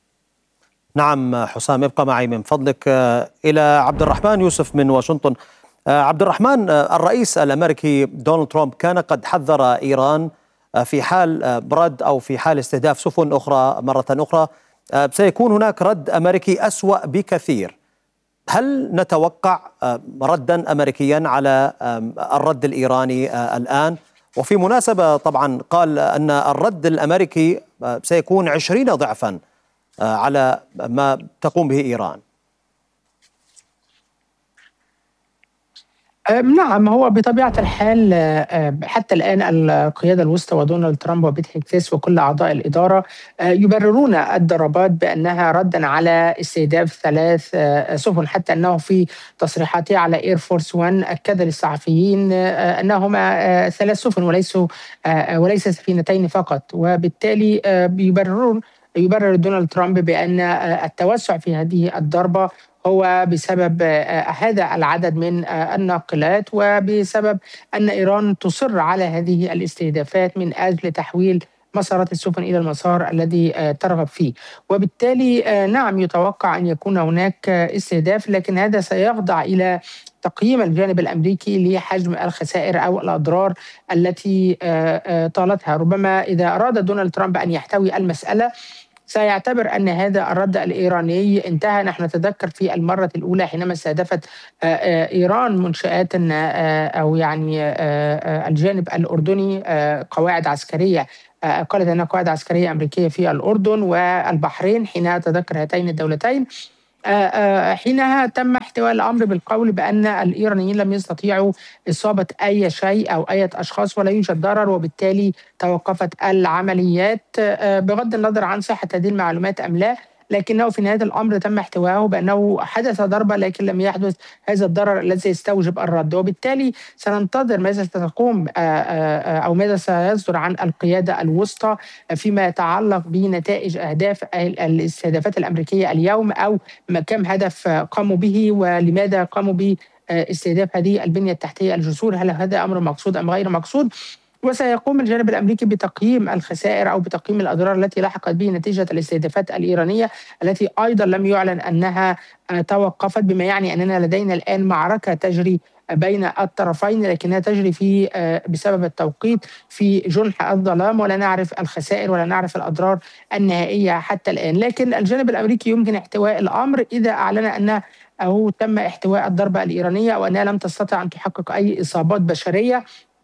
نعم حسام، ابقى معي من فضلك. إلى عبد الرحمن يوسف من واشنطن. عبد الرحمن، الرئيس الأمريكي دونالد ترامب كان قد حذر إيران في حال رد أو في حال استهداف سفن أخرى مرة أخرى سيكون هناك رد أمريكي أسوأ بكثير. هل نتوقع ردا أمريكيا على الرد الإيراني الآن؟ وفي مناسبة طبعا قال أن الرد الأمريكي سيكون 20 ضعفا على ما تقوم به إيران. نعم، هو بطبيعة الحال حتى الآن القيادة الوسطى ودونالد ترامب وبيت هيكساس وكل أعضاء الإدارة يبررون الضربات بأنها ردا على استهداف 3 سفن، حتى أنه في تصريحاته على إير فورس 1 أكد للصحفيين أنهما 3 سفن وليس سفينتين فقط، وبالتالي يبررون يبرر دونالد ترامب بأن التوسع في هذه الضربة هو بسبب هذا العدد من الناقلات، وبسبب أن إيران تصر على هذه الاستهدافات من أجل تحويل مسارات السفن إلى المسار الذي ترغب فيه. وبالتالي نعم يتوقع أن يكون هناك استهداف، لكن هذا سيخضع إلى تقييم الجانب الأمريكي لحجم الخسائر أو الأضرار التي طالتها. ربما إذا أراد دونالد ترامب أن يحتوي المسألة سيعتبر أن هذا الرد الإيراني انتهى. نحن نتذكر في المرة الأولى حينما استهدفت إيران منشآت أو يعني الجانب الأردني قواعد عسكرية، قالت أنها قواعد عسكرية أمريكية في الأردن والبحرين حين أتذكر هاتين الدولتين. حينها تم احتواء الأمر بالقول بأن الإيرانيين لم يستطيعوا إصابة أي شيء أو أي أشخاص ولا يوجد ضرر، وبالتالي توقفت العمليات بغض النظر عن صحة هذه المعلومات أم لا. لكنه في نهاية الأمر تم احتوائه بأنه حدث ضربة لكن لم يحدث هذا الضرر الذي يستوجب الرد. وبالتالي سننتظر ماذا ستقوم أو ماذا سيصدر عن القيادة الوسطى فيما يتعلق بنتائج أهداف الاستهدافات الأمريكية اليوم، أو كم هدف قاموا به ولماذا قاموا باستهداف هذه البنية التحتية الجسور. هل هذا أمر مقصود أم غير مقصود؟ وسيقوم الجانب الأمريكي بتقييم الخسائر أو بتقييم الأضرار التي لحقت به نتيجة الاستهدافات الإيرانية التي أيضا لم يعلن أنها توقفت، بما يعني أننا لدينا الآن معركة تجري بين الطرفين لكنها تجري في بسبب التوقيت في جنح الظلام، ولا نعرف الخسائر ولا نعرف الأضرار النهائية حتى الآن. لكن الجانب الأمريكي يمكن احتواء الأمر إذا أعلن أنه أو تم احتواء الضربة الإيرانية أو أنها لم تستطع أن تحقق أي إصابات بشرية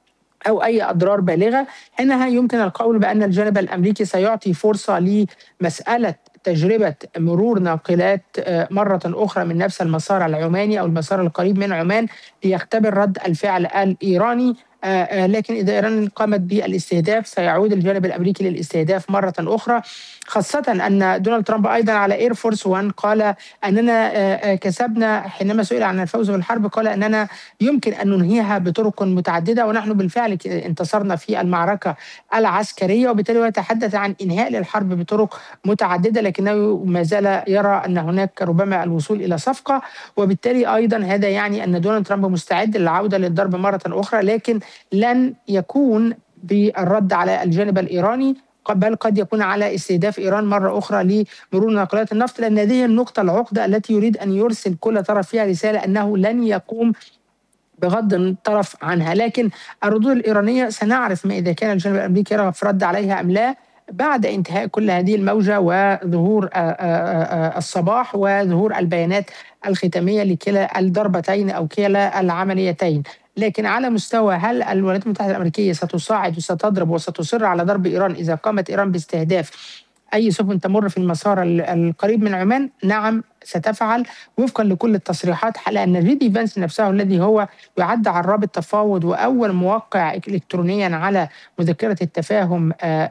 أو أي أضرار بالغة. حينها يمكن القول بأن الجانب الأمريكي سيعطي فرصة لمسألة تجربة مرور ناقلات مرة أخرى من نفس المسار العماني أو المسار القريب من عمان ليختبر رد الفعل الإيراني. لكن إذا إيران قامت بالاستهداف سيعود الجانب الأمريكي للاستهداف مرة أخرى، خاصة أن دونالد ترامب أيضا على إير فورس 1 قال أننا كسبنا. حينما سئل عن الفوز بالحرب قال أننا يمكن أن ننهيها بطرق متعددة، ونحن بالفعل انتصرنا في المعركة العسكرية. وبالتالي هو يتحدث عن إنهاء للحرب بطرق متعددة، لكنه ما زال يرى أن هناك ربما الوصول إلى صفقة. وبالتالي أيضا هذا يعني أن دونالد ترامب مستعد للعودة للضرب مرة أخرى، لكن لن يكون بالرد على الجانب الإيراني، بل قد يكون على استهداف إيران مرة أخرى لمرور ناقلات النفط، لأن هذه النقطة العقدة التي يريد أن يرسل كل طرف فيها رسالة أنه لن يقوم بغض الطرف عنها. لكن الردود الإيرانية سنعرف ما إذا كان الجانب الأمريكي يرغب في الرد عليها أم لا بعد انتهاء كل هذه الموجة وظهور الصباح وظهور البيانات الختامية لكلا الضربتين أو كلا العمليتين. لكن على مستوى هل الولايات المتحدة الأمريكية ستساعد وستضرب وستصر على ضرب إيران إذا قامت إيران باستهداف أي سفن تمر في المسار القريب من عمان؟ نعم ستفعل وفقا لكل التصريحات، على أن جي.دي فانس نفسه الذي هو يعد عراب التفاوض وأول موقع إلكترونيا على مذكرة التفاهم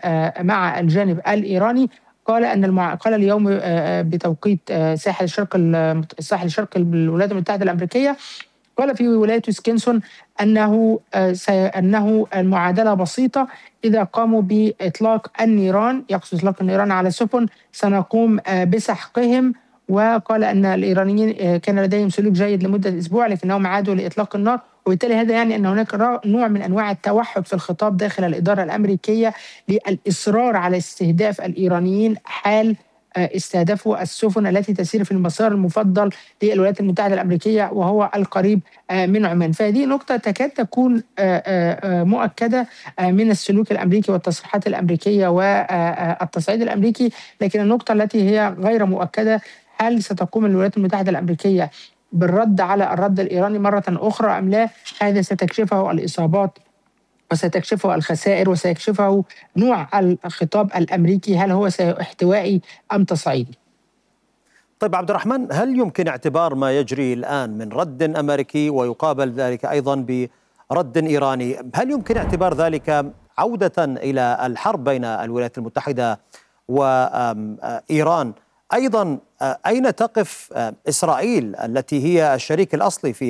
مع الجانب الإيراني قال أن قال اليوم بتوقيت الساحل الشرقي بالولايات المتحدة الأمريكية، قال في ولاية ويسكنسون أنه المعادلة بسيطة، إذا قاموا بإطلاق النيران، يقصد إطلاق النيران على سفن، سنقوم بسحقهم. وقال أن الإيرانيين كان لديهم سلوك جيد لمدة أسبوع لكنهم عادوا لإطلاق النار. وبالتالي هذا يعني أن هناك نوع من أنواع التوحد في الخطاب داخل الإدارة الأمريكية للإصرار على استهداف الإيرانيين حال استهدفوا السفن التي تسير في المسار المفضل للولايات المتحدة الأمريكية وهو القريب من عمان. فهذه نقطة تكاد تكون مؤكدة من السلوك الأمريكي والتصريحات الأمريكية والتصعيد الأمريكي. لكن النقطة التي هي غير مؤكدة، هل ستقوم الولايات المتحدة الأمريكية بالرد على الرد الإيراني مرة أخرى أم لا؟ هذا ستكشفه الإصابات وستكشفه الخسائر وسيكشفه نوع الخطاب الأمريكي، هل هو احتوائي أم تصعيدي. طيب عبد الرحمن، هل يمكن اعتبار ما يجري الآن من رد أمريكي ويقابل ذلك أيضا برد إيراني، هل يمكن اعتبار ذلك عودة إلى الحرب بين الولايات المتحدة وإيران؟ أيضا أين تقف إسرائيل التي هي الشريك الأصلي في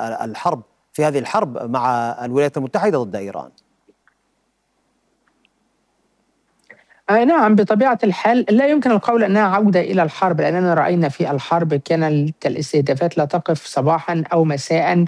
هذه الحرب مع الولايات المتحدة ضد إيران؟ نعم، بطبيعة الحال لا يمكن القول أنها عودة إلى الحرب، لأننا رأينا في الحرب كانت الاستهدافات لا تقف صباحا أو مساء،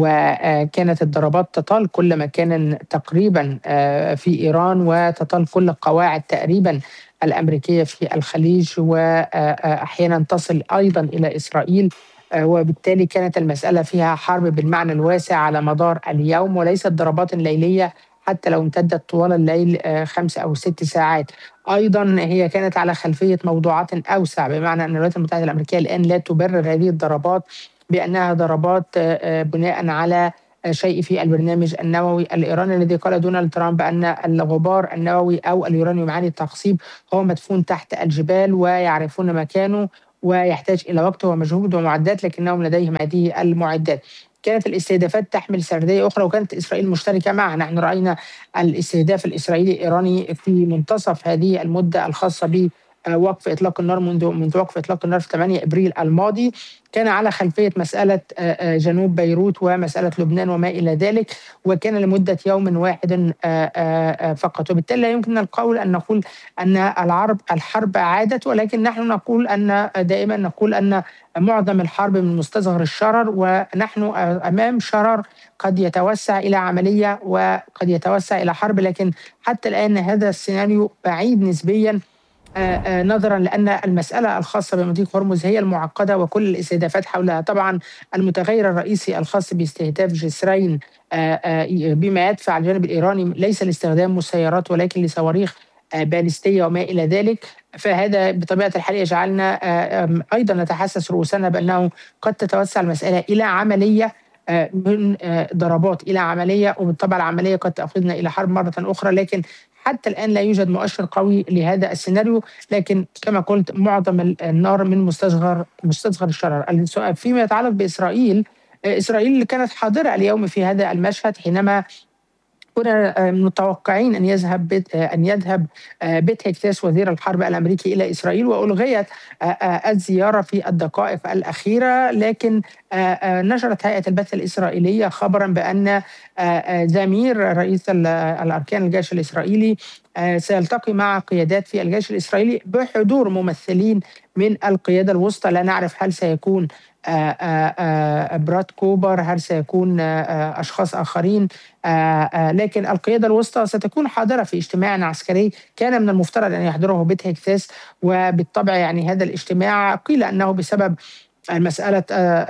وكانت الضربات تطال كل مكان تقريبا في إيران، وتطال كل القواعد تقريبا الأمريكية في الخليج، وأحيانا تصل أيضا إلى إسرائيل. وبالتالي كانت المسألة فيها حرب بالمعنى الواسع على مدار اليوم، وليست ضربات ليلية حتى لو امتدت طوال الليل 5 أو 6 ساعات. أيضا هي كانت على خلفية موضوعات أوسع، بمعنى أن الولايات المتحدة الأمريكية الآن لا تبرر هذه الضربات بأنها ضربات بناء على شيء في البرنامج النووي الإيراني، الذي قال دونالد ترامب أن الغبار النووي أو اليورانيوم عالي التخصيب هو مدفون تحت الجبال ويعرفون مكانه، ويحتاج إلى وقت ومجهود ومعدات، لكنهم لديهم هذه المعدات. كانت الاستهدافات تحمل سردية أخرى، وكانت إسرائيل مشتركة معها. نحن رأينا الاستهداف الإسرائيلي الإيراني في منتصف هذه المدة الخاصة بوقف إطلاق النار، منذ وقف إطلاق النار في 8 إبريل الماضي، كان على خلفية مسألة جنوب بيروت ومسألة لبنان وما إلى ذلك، وكان لمدة يوم واحد فقط. وبالتالي لا يمكن القول أن نقول أن الحرب عادت، ولكن نحن نقول أن دائما نقول أن معظم الحرب من مستصغر الشرر، ونحن أمام شرر قد يتوسع إلى عملية وقد يتوسع إلى حرب، لكن حتى الآن هذا السيناريو بعيد نسبيا، نظرا لأن المسألة الخاصة بمضيق هرمز هي المعقدة وكل الاستهدافات حولها. طبعا المتغير الرئيسي الخاص باستهداف جسرين بما يدفع الجانب الإيراني ليس لاستخدام مسيرات ولكن لصواريخ باليستية وما إلى ذلك، فهذا بطبيعة الحال يجعلنا أيضا نتحسس رؤوسنا بأنه قد تتوسع المسألة إلى عملية، من ضربات إلى عملية، وبالطبع العملية قد تأخذنا إلى حرب مرة أخرى. لكن حتى الآن لا يوجد مؤشر قوي لهذا السيناريو، لكن كما قلت معظم النار من مستصغر الشرر. السؤال فيما يتعلق بإسرائيل، إسرائيل كانت حاضرة اليوم في هذا المشهد، حينما كنا متوقعين أن يذهب بيت هيكساس وزير الحرب الأمريكي إلى إسرائيل، وألغيت الزيارة في الدقائق الأخيرة. لكن نشرت هيئة البث الإسرائيلية خبرا بأن زمير رئيس الأركان الجيش الإسرائيلي سيلتقي مع قيادات في الجيش الإسرائيلي بحضور ممثلين من القيادة الوسطى. لا نعرف هل سيكون براد كوبر، هل سيكون أشخاص آخرين، لكن القيادة الوسطى ستكون حاضرة في اجتماع عسكري كان من المفترض أن يحضره بيت هيكساس. وبالطبع يعني هذا الاجتماع قيل أنه بسبب مسألة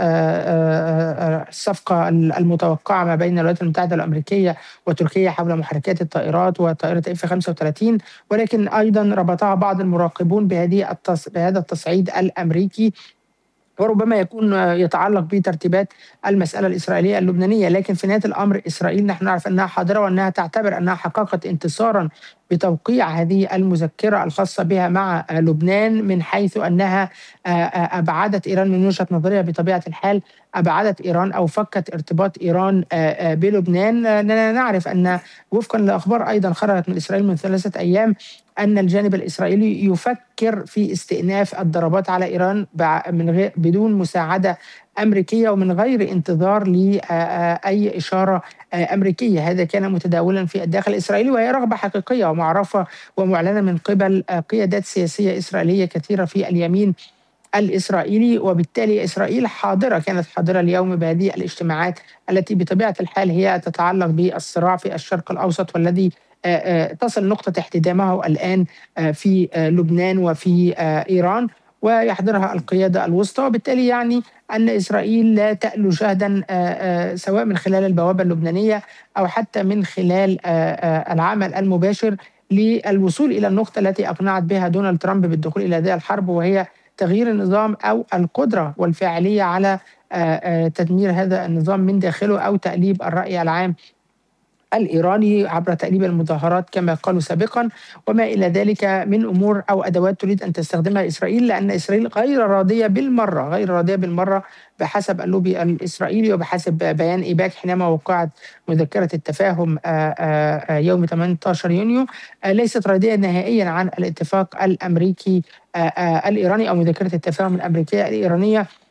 الصفقة المتوقعة ما بين الولايات المتحدة الأمريكية وتركيا حول محركات الطائرات وطائرة F-35، ولكن أيضا ربطها بعض المراقبون بهذا التصعيد الأمريكي، وربما يكون يتعلق بترتيبات المسألة الإسرائيلية اللبنانية. لكن في نهاية الأمر إسرائيل نحن نعرف أنها حاضرة، وأنها تعتبر أنها حققت انتصارا بتوقيع هذه المذكرة الخاصة بها مع لبنان، من حيث أنها أبعدت إيران من وجهة نظرها بطبيعة الحال، أبعدت إيران أو فكت ارتباط إيران بلبنان. لأننا نعرف أن وفقا لأخبار أيضا خرجت من إسرائيل من 3 أيام أن الجانب الإسرائيلي يفكر في استئناف الضربات على إيران بدون مساعدة أمريكية ومن غير انتظار لأي إشارة أمريكية. هذا كان متداولا في الداخل الإسرائيلي، وهي رغبة حقيقية ومعرفة ومعلنة من قبل قيادات سياسية إسرائيلية كثيرة في اليمين الإسرائيلي. وبالتالي إسرائيل كانت حاضرة اليوم بهذه الاجتماعات التي بطبيعة الحال هي تتعلق بالصراع في الشرق الأوسط، والذي تصل نقطة احتدامه الآن في لبنان وفي إيران، ويحضرها القيادة الوسطى. وبالتالي يعني أن إسرائيل لا تألو جهدا سواء من خلال البوابة اللبنانية أو حتى من خلال العمل المباشر للوصول إلى النقطة التي أقنعت بها دونالد ترامب بالدخول إلى هذه الحرب، وهي تغيير النظام أو القدرة والفاعلية على تدمير هذا النظام من داخله، أو تأليب الرأي العام الإيراني عبر تأليب المظاهرات كما قالوا سابقا، وما إلى ذلك من أمور أو أدوات تريد أن تستخدمها إسرائيل، لأن إسرائيل غير راضية بالمرة بحسب اللوبي الإسرائيلي وبحسب بيان إيباك حينما وقعت مذكرة التفاهم يوم 18 يونيو. ليست راضية نهائيا عن الاتفاق الأمريكي الإيراني أو مذكرة التفاهم الأمريكية الإيرانية،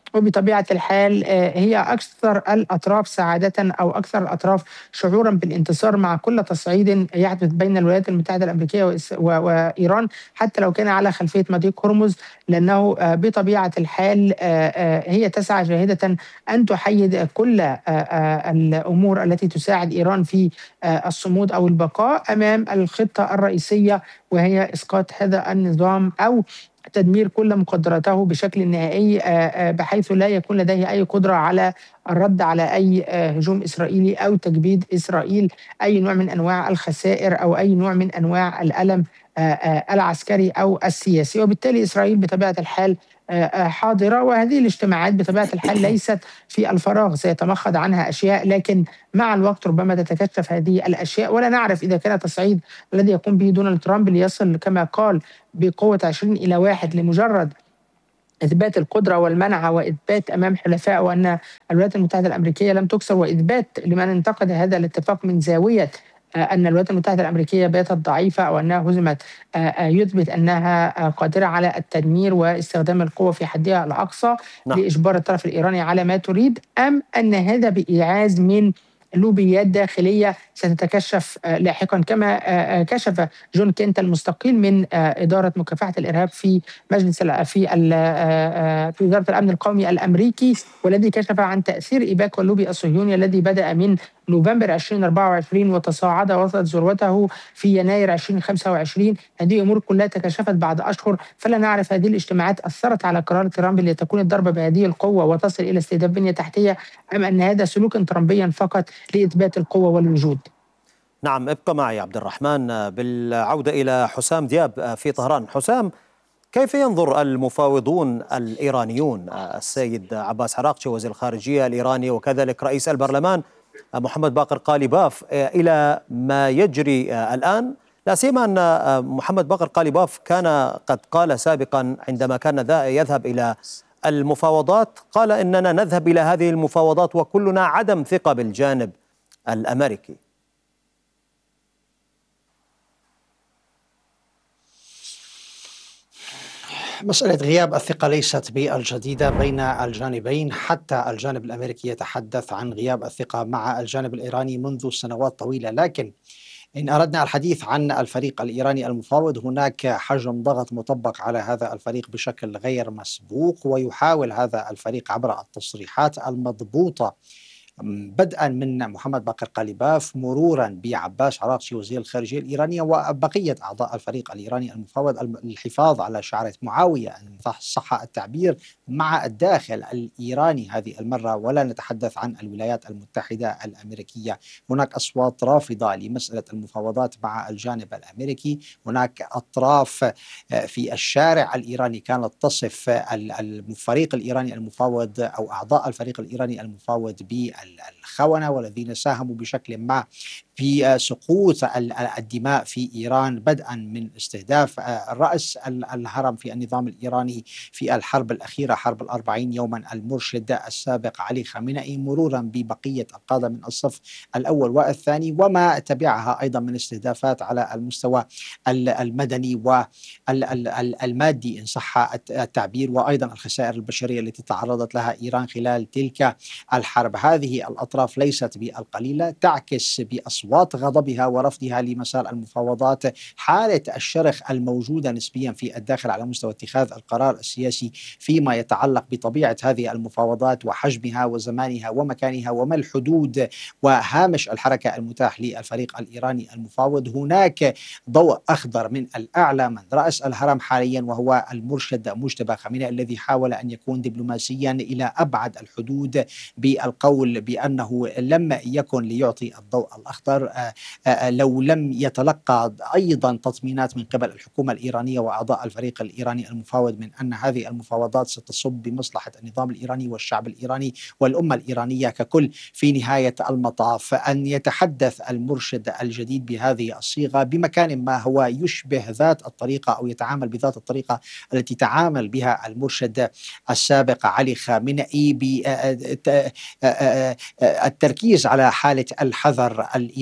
وبطبيعة الحال هي أكثر الأطراف سعادة أو أكثر الأطراف شعورا بالانتصار مع كل تصعيد يحدث بين الولايات المتحدة الأمريكية وإيران، حتى لو كان على خلفية مضيق هرمز، لأنه بطبيعة الحال هي تسعى جاهدة أن تحيد كل الأمور التي تساعد إيران في الصمود أو البقاء أمام الخطة الرئيسية، وهي إسقاط هذا النظام أو تدمير كل مقدراته بشكل نهائي، بحيث لا يكون لديه أي قدرة على الرد على أي هجوم إسرائيلي أو تجبيد إسرائيل أي نوع من أنواع الخسائر أو أي نوع من أنواع الألم العسكري أو السياسي. وبالتالي إسرائيل بطبيعة الحال حاضرة، وهذه الاجتماعات بطبيعة الحال ليست في الفراغ، سيتمخض عنها أشياء، لكن مع الوقت ربما تتكشف هذه الأشياء، ولا نعرف إذا كان التصعيد الذي يقوم به دونالد ترامب ليصل كما قال بقوة 20-1 لمجرد إثبات القدرة والمنع وإثبات أمام حلفائه أن الولايات المتحدة الأمريكية لم تكسر، وإثبات لمن انتقد هذا الاتفاق من زاوية أن الولايات المتحدة الأمريكية باتت ضعيفة أو أنها هزمت، يثبت أنها قادرة على التدمير واستخدام القوة في حدها الأقصى نعم. لإجبار الطرف الإيراني على ما تريد، أم أن هذا بإيعاز من لوبيات داخلية ستتكشف لاحقا، كما كشف جون كينت المستقيل من إدارة مكافحة الإرهاب في مجلس في وزارة الأمن القومي الأمريكي، والذي كشف عن تأثير إيباك واللوبي الصهيوني الذي بدأ من نوفمبر 2024 وتصاعد وصلت ذروته في يناير 2025. هذه أمور كلها تكشفت بعد أشهر، فلا نعرف هذه الاجتماعات أثرت على قرار ترامب لتكون الضربة بهذه القوة وتصل إلى استهداف بنية تحتية، أم أن هذا سلوك ترامبيا فقط لإثبات القوة والوجود. نعم، ابقى معي عبد الرحمن. بالعودة إلى حسام دياب في طهران. حسام، كيف ينظر المفاوضون الإيرانيون السيد عباس عراقچي وزير الخارجية الإيراني وكذلك رئيس البرلمان محمد باقر قاليباف إلى ما يجري الآن، لا سيما أن محمد باقر قاليباف كان قد قال سابقا عندما كان يذهب إلى المفاوضات، قال إننا نذهب إلى هذه المفاوضات وكلنا عدم ثقة بالجانب الأمريكي. مسألة غياب الثقة ليست بالجديدة بين الجانبين، حتى الجانب الأمريكي يتحدث عن غياب الثقة مع الجانب الإيراني منذ سنوات طويلة. لكن إن أردنا الحديث عن الفريق الإيراني المفاوض، هناك حجم ضغط مطبق على هذا الفريق بشكل غير مسبوق، ويحاول هذا الفريق عبر التصريحات المضبوطة بدءا من محمد باقر قاليباف مرورا بعباس عراقچي وزير الخارجية الإيرانية وبقية أعضاء الفريق الإيراني المفاوض الحفاظ على شعرة معاوية إن صح التعبير مع الداخل الإيراني هذه المرة، ولا نتحدث عن الولايات المتحدة الأمريكية. هناك أصوات رافضة لمسألة المفاوضات مع الجانب الأمريكي، هناك أطراف في الشارع الإيراني كانت تصف الفريق الإيراني المفاوض أو أعضاء الفريق الإيراني المفاوض بالخونة والذين ساهموا بشكل ما في سقوط الدماء في إيران، بدءا من استهداف رأس الهرم في النظام الإيراني في الحرب الأخيرة حرب 40 يوما المرشد السابق علي خامنئي، مرورا ببقية القادة من الصف الأول والثاني، وما تبعها أيضا من استهدافات على المستوى المدني والمادي إن صح التعبير، وأيضا الخسائر البشرية التي تعرضت لها إيران خلال تلك الحرب. هذه الأطراف ليست بالقليلة، تعكس بأصوات غضبها ورفضها لمسار المفاوضات حالة الشرخ الموجودة نسبيا في الداخل على مستوى اتخاذ القرار السياسي فيما يتعلق بطبيعة هذه المفاوضات وحجمها وزمانها ومكانها وما الحدود وهامش الحركة المتاح للفريق الإيراني المفاوض. هناك ضوء أخضر من الأعلى من رأس الهرم حاليا، وهو المرشد مجتبى خامنئي الذي حاول أن يكون دبلوماسيا إلى أبعد الحدود بالقول بأنه لم يكن ليعطي الضوء الأخضر لو لم يتلقى أيضا تطمينات من قبل الحكومة الإيرانية وأعضاء الفريق الإيراني المفاوض من أن هذه المفاوضات ستصب بمصلحة النظام الإيراني والشعب الإيراني والأمة الإيرانية ككل. في نهاية المطاف أن يتحدث المرشد الجديد بهذه الصيغة بمكان ما هو يشبه ذات الطريقة أو يتعامل بذات الطريقة التي تعامل بها المرشد السابق علي خامنئي، بالتركيز على حالة الحذر الإيراني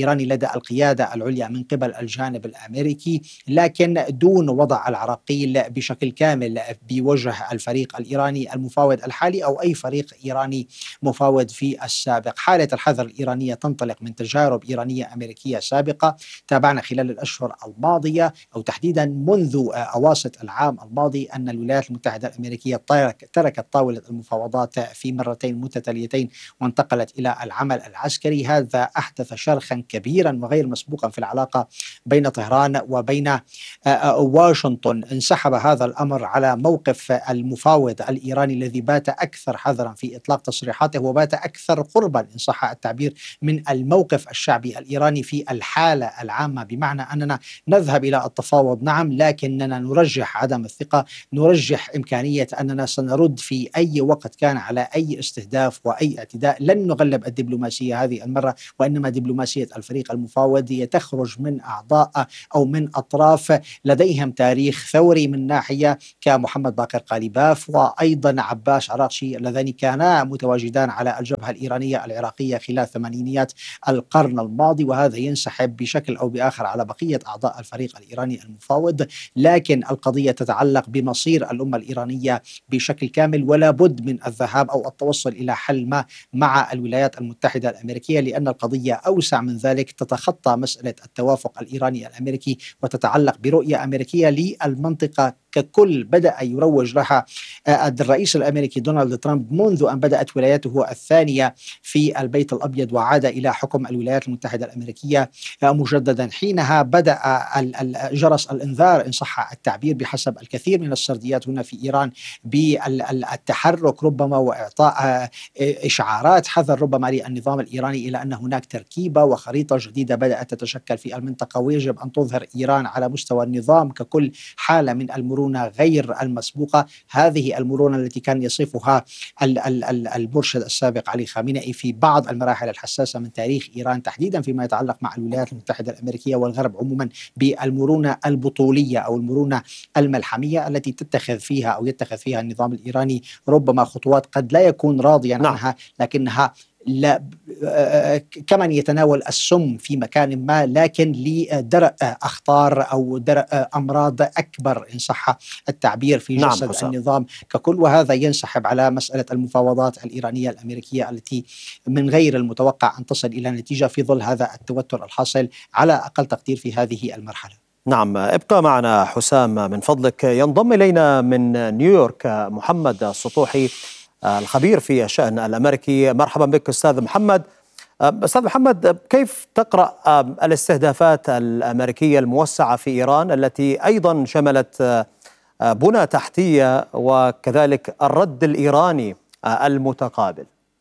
الإيراني لدى القيادة العليا من قبل الجانب الأمريكي، لكن دون وضع العراقيل بشكل كامل بوجه الفريق الإيراني المفاوض الحالي أو أي فريق إيراني مفاوض في السابق. حالة الحذر الإيرانية تنطلق من تجارب إيرانية أمريكية سابقة تابعنا خلال الأشهر الماضية أو تحديدا منذ أواسط العام الماضي أن الولايات المتحدة الأمريكية تركت طاولة المفاوضات في مرتين متتاليتين وانتقلت إلى العمل العسكري. هذا أحدث شرخا كبيرا وغير مسبوقا في العلاقة بين طهران وبين واشنطن. انسحب هذا الأمر على موقف المفاوض الإيراني الذي بات أكثر حذرا في إطلاق تصريحاته وبات أكثر قربا إن صح التعبير من الموقف الشعبي الإيراني في الحالة العامة، بمعنى أننا نذهب إلى التفاوض نعم، لكننا نرجح عدم الثقة، نرجح إمكانية أننا سنرد في أي وقت كان على أي استهداف وأي اعتداء. لن نغلب الدبلوماسية هذه المرة، وإنما دبلوماسية الفريق المفاوض تخرج من أعضاء أو من أطراف لديهم تاريخ ثوري من ناحية كمحمد باقر قاليباف وأيضا عباس عراقشي اللذان كانا متواجدان على الجبهة الإيرانية العراقية خلال ثمانينيات القرن الماضي، وهذا ينسحب بشكل أو بآخر على بقية أعضاء الفريق الإيراني المفاوض. لكن القضية تتعلق بمصير الأمة الإيرانية بشكل كامل، ولا بد من الذهاب أو التوصل إلى حل ما مع الولايات المتحدة الأمريكية، لأن القضية أوسع من ذلك، تتخطى مسألة التوافق الإيراني الأمريكي وتتعلق برؤية أمريكية للمنطقة ككل بدأ يروج لها الرئيس الأمريكي دونالد ترامب منذ أن بدأت ولايته الثانية في البيت الأبيض وعاد إلى حكم الولايات المتحدة الأمريكية مجددا. حينها بدأ جرس الإنذار إن صح التعبير بحسب الكثير من السرديات هنا في إيران بالتحرك ربما وإعطاء إشعارات حذر ربما للنظام الإيراني إلى أن هناك تركيبة وخريطة جديدة بدأت تتشكل في المنطقة، ويجب أن تظهر إيران على مستوى النظام ككل حالة من المرونة غير المسبوقة. هذه المرونة التي كان يصفها المرشد السابق علي خامنئي في بعض المراحل الحساسة من تاريخ إيران تحديدا فيما يتعلق مع الولايات المتحدة الأمريكية والغرب عموما بالمرونة البطولية أو المرونة الملحمية التي تتخذ فيها أو يتخذ فيها النظام الإيراني ربما خطوات قد لا يكون راضيا عنها، لكنها لا كمن يتناول السم في مكان ما، لكن لدرء أخطار أو درء أمراض أكبر إن صح التعبير في جسد النظام ككل. وهذا ينسحب على مسألة المفاوضات الإيرانية الأمريكية التي من غير المتوقع أن تصل إلى نتيجة في ظل هذا التوتر الحاصل على أقل تقدير في هذه المرحلة. نعم، ابقى معنا حسام من فضلك. ينضم إلينا من نيويورك محمد السطوحي الخبير في الشأن الأمريكي. مرحبا بك أستاذ محمد. أستاذ محمد، كيف تقرأ الاستهدافات الأمريكية الموسعة في إيران التي أيضا شملت بنى تحتية وكذلك الرد الإيراني المتقابل؟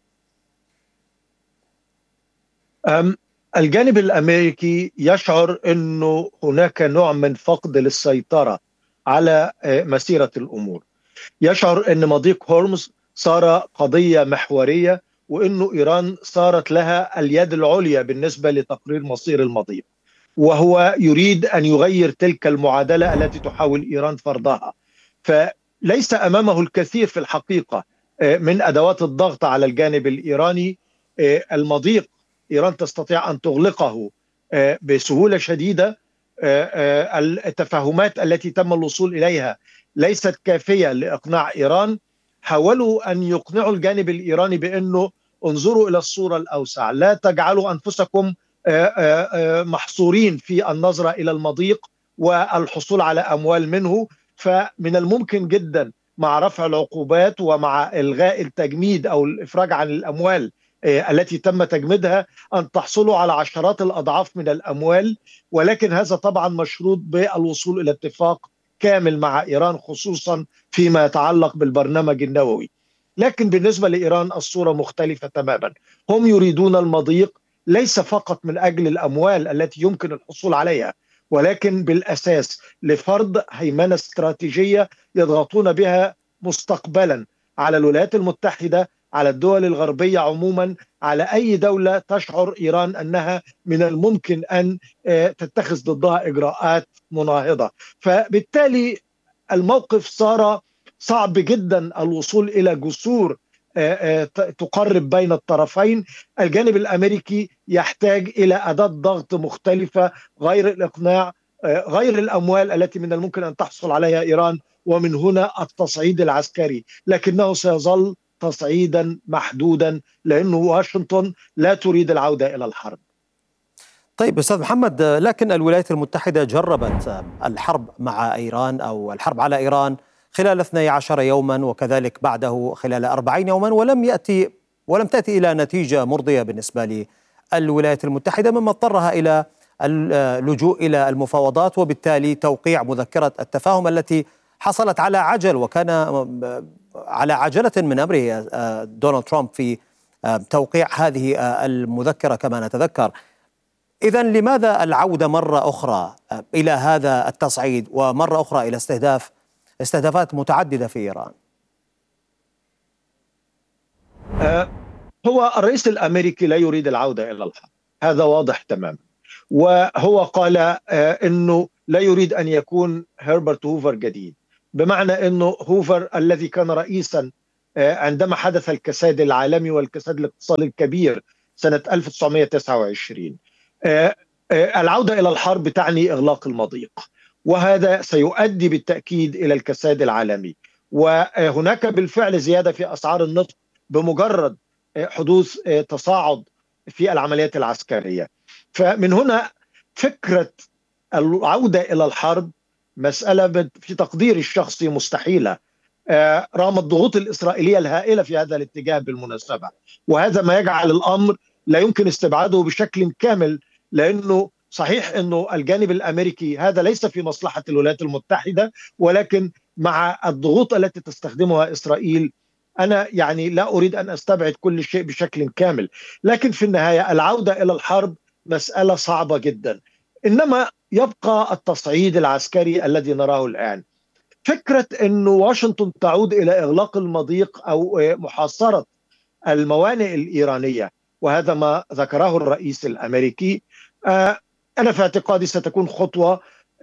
الجانب الأمريكي يشعر أنه هناك نوع من فقد للسيطرة على مسيرة الأمور، يشعر أن مضيق هرمز صار قضية محورية وأنه إيران صارت لها اليد العليا بالنسبة لتقرير مصير المضيق، وهو يريد أن يغير تلك المعادلة التي تحاول إيران فرضها. فليس أمامه الكثير في الحقيقة من أدوات الضغط على الجانب الإيراني. المضيق إيران تستطيع أن تغلقه بسهولة شديدة. التفاهمات التي تم الوصول إليها ليست كافية لإقناع إيران. حاولوا أن يقنعوا الجانب الإيراني بأنه انظروا إلى الصورة الأوسع، لا تجعلوا أنفسكم محصورين في النظرة إلى المضيق والحصول على أموال منه. فمن الممكن جدا مع رفع العقوبات ومع إلغاء التجميد أو الإفراج عن الأموال التي تم تجميدها أن تحصلوا على عشرات الأضعاف من الأموال، ولكن هذا طبعا مشروط بالوصول إلى اتفاق كامل مع إيران خصوصا فيما يتعلق بالبرنامج النووي. لكن بالنسبة لإيران الصورة مختلفة تماما. هم يريدون المضيق ليس فقط من أجل الأموال التي يمكن الحصول عليها، ولكن بالأساس لفرض هيمنة استراتيجية يضغطون بها مستقبلا على الولايات المتحدة، على الدول الغربية عموما، على أي دولة تشعر إيران أنها من الممكن أن تتخذ ضدها إجراءات مناهضة. فبالتالي الموقف صار صعب جدا الوصول إلى جسور تقرب بين الطرفين. الجانب الأمريكي يحتاج إلى أداة ضغط مختلفة غير الإقناع، غير الأموال التي من الممكن أن تحصل عليها إيران، ومن هنا التصعيد العسكري، لكنه سيظل تصعيدا محدودا لأن واشنطن لا تريد العودة إلى الحرب. طيب أستاذ محمد، لكن الولايات المتحدة جربت الحرب مع إيران أو الحرب على إيران خلال 12 يوما وكذلك بعده خلال 40 يوما، ولم تأتي إلى نتيجة مرضية بالنسبة للولايات المتحدة، مما اضطرها إلى اللجوء إلى المفاوضات وبالتالي توقيع مذكرة التفاهم التي حصلت على عجل، وكان على عجلة من أمره دونالد ترامب في توقيع هذه المذكرة كما نتذكر. إذن لماذا العودة مرة أخرى إلى هذا التصعيد ومرة أخرى إلى استهدافات متعددة في إيران؟ هو الرئيس الأمريكي لا يريد العودة إلى الحرب، هذا واضح تماما، وهو قال أنه لا يريد أن يكون هربرت هوفر جديد، بمعنى أنه هوفر الذي كان رئيسا عندما حدث الكساد العالمي والكساد الاقتصادي الكبير سنة 1929. العودة إلى الحرب تعني إغلاق المضيق، وهذا سيؤدي بالتأكيد إلى الكساد العالمي، وهناك بالفعل زيادة في أسعار النفط بمجرد حدوث تصاعد في العمليات العسكرية. فمن هنا فكرة العودة إلى الحرب مسألة في تقديري الشخصي مستحيلة، رغم الضغوط الإسرائيلية الهائلة في هذا الاتجاه بالمناسبة، وهذا ما يجعل الأمر لا يمكن استبعاده بشكل كامل، لأنه صحيح أنه الجانب الأمريكي هذا ليس في مصلحة الولايات المتحدة، ولكن مع الضغوط التي تستخدمها إسرائيل أنا يعني لا أريد أن أستبعد كل شيء بشكل كامل، لكن في النهاية العودة إلى الحرب مسألة صعبة جدا. إنما يبقى التصعيد العسكري الذي نراه الآن. فكرة أن واشنطن تعود إلى إغلاق المضيق أو محاصرة الموانئ الإيرانية، وهذا ما ذكره الرئيس الأمريكي، أنا في اعتقادي ستكون خطوة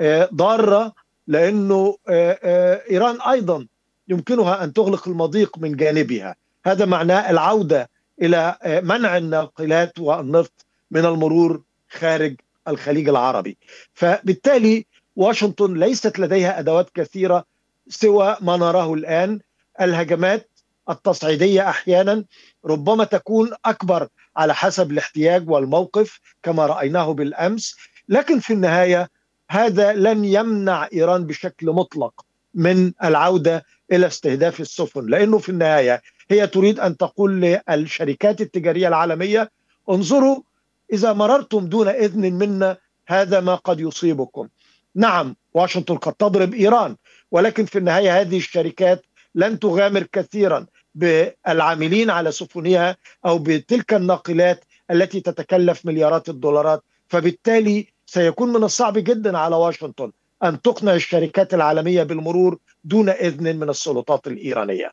ضارة، لأنه إيران أيضا يمكنها أن تغلق المضيق من جانبها. هذا معناه العودة إلى منع الناقلات والنفط من المرور خارج الخليج العربي. فبالتالي واشنطن ليست لديها أدوات كثيرة سوى ما نراه الآن. الهجمات التصعيدية أحيانا ربما تكون أكبر على حسب الاحتياج والموقف كما رأيناه بالأمس، لكن في النهاية هذا لن يمنع إيران بشكل مطلق من العودة إلى استهداف السفن، لأنه في النهاية هي تريد أن تقول للشركات التجارية العالمية انظروا إذا مررتم دون إذن منا هذا ما قد يصيبكم. نعم واشنطن قد تضرب إيران، ولكن في النهاية هذه الشركات لن تغامر كثيرا بالعاملين على سفنها أو بتلك الناقلات التي تتكلف مليارات الدولارات، فبالتالي سيكون من الصعب جدا على واشنطن أن تقنع الشركات العالمية بالمرور دون إذن من السلطات الإيرانية.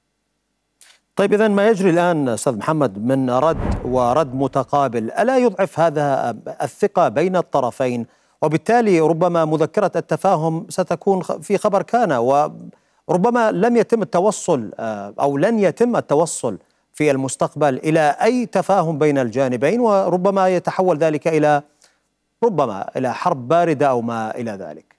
طيب إذن ما يجري الآن أستاذ محمد من رد متقابل ألا يضعف هذا الثقة بين الطرفين، وبالتالي ربما مذكرة التفاهم ستكون في خبر كان، وربما لم يتم التوصل أو لن يتم التوصل في المستقبل إلى أي تفاهم بين الجانبين، وربما يتحول ذلك إلى حرب باردة أو ما إلى ذلك؟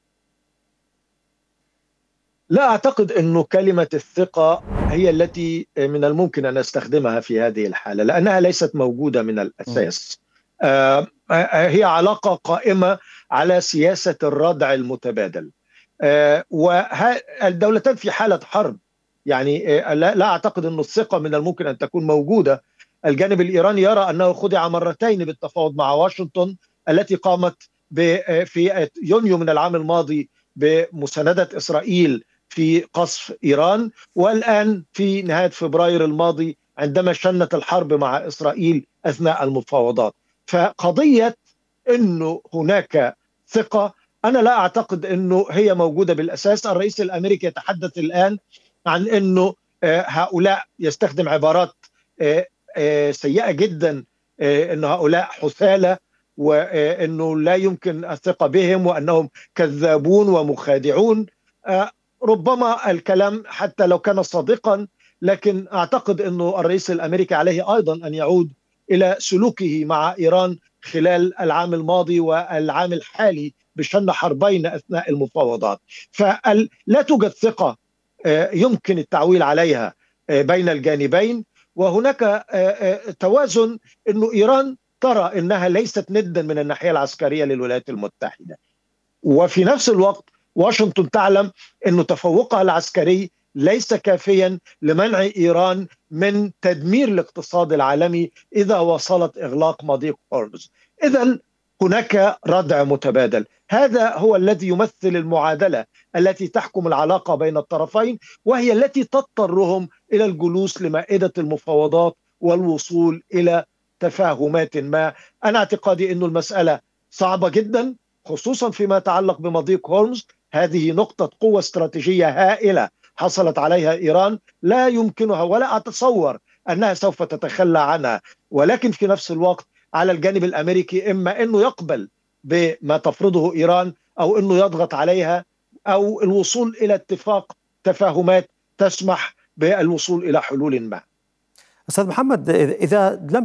لا أعتقد أنه كلمة الثقة هي التي من الممكن أن نستخدمها في هذه الحالة، لأنها ليست موجودة من الأساس. هي علاقة قائمة على سياسة الردع المتبادل، والدولتان في حالة حرب. يعني لا أعتقد أن الثقة من الممكن أن تكون موجودة. الجانب الإيراني يرى أنه خدع مرتين بالتفاوض مع واشنطن التي قامت في يونيو من العام الماضي بمساندة إسرائيل في قصف إيران، والآن في نهاية فبراير الماضي عندما شنت الحرب مع إسرائيل أثناء المفاوضات. فقضية أنه هناك ثقة أنا لا أعتقد أنه هي موجودة بالأساس. الرئيس الأمريكي يتحدث الآن عن أنه هؤلاء يستخدم عبارات سيئة جدا، أن هؤلاء حثالة وأنه لا يمكن الثقة بهم وأنهم كذابون ومخادعون. ربما الكلام حتى لو كان صادقا لكن أعتقد أنه الرئيس الأمريكي عليه أيضا أن يعود إلى سلوكه مع إيران خلال العام الماضي والعام الحالي بشن حربين أثناء المفاوضات. فلا توجد ثقة يمكن التعويل عليها بين الجانبين، وهناك توازن أنه إيران ترى أنها ليست ندا من الناحية العسكرية للولايات المتحدة، وفي نفس الوقت واشنطن تعلم أن تفوقها العسكري ليس كافيا لمنع إيران من تدمير الاقتصاد العالمي إذا وصلت إغلاق مضيق هرمز. إذن هناك ردع متبادل، هذا هو الذي يمثل المعادلة التي تحكم العلاقة بين الطرفين، وهي التي تضطرهم إلى الجلوس لمائدة المفاوضات والوصول إلى تفاهمات ما. أنا اعتقادي أن المسألة صعبة جدا، خصوصا فيما يتعلق بمضيق هرمز. هذه نقطة قوة استراتيجية هائلة حصلت عليها إيران، لا يمكنها ولا أتصور أنها سوف تتخلى عنها، ولكن في نفس الوقت على الجانب الأمريكي إما أنه يقبل بما تفرضه إيران أو أنه يضغط عليها أو الوصول إلى اتفاق تفاهمات تسمح بالوصول إلى حلول ما. أستاذ محمد، إذا لم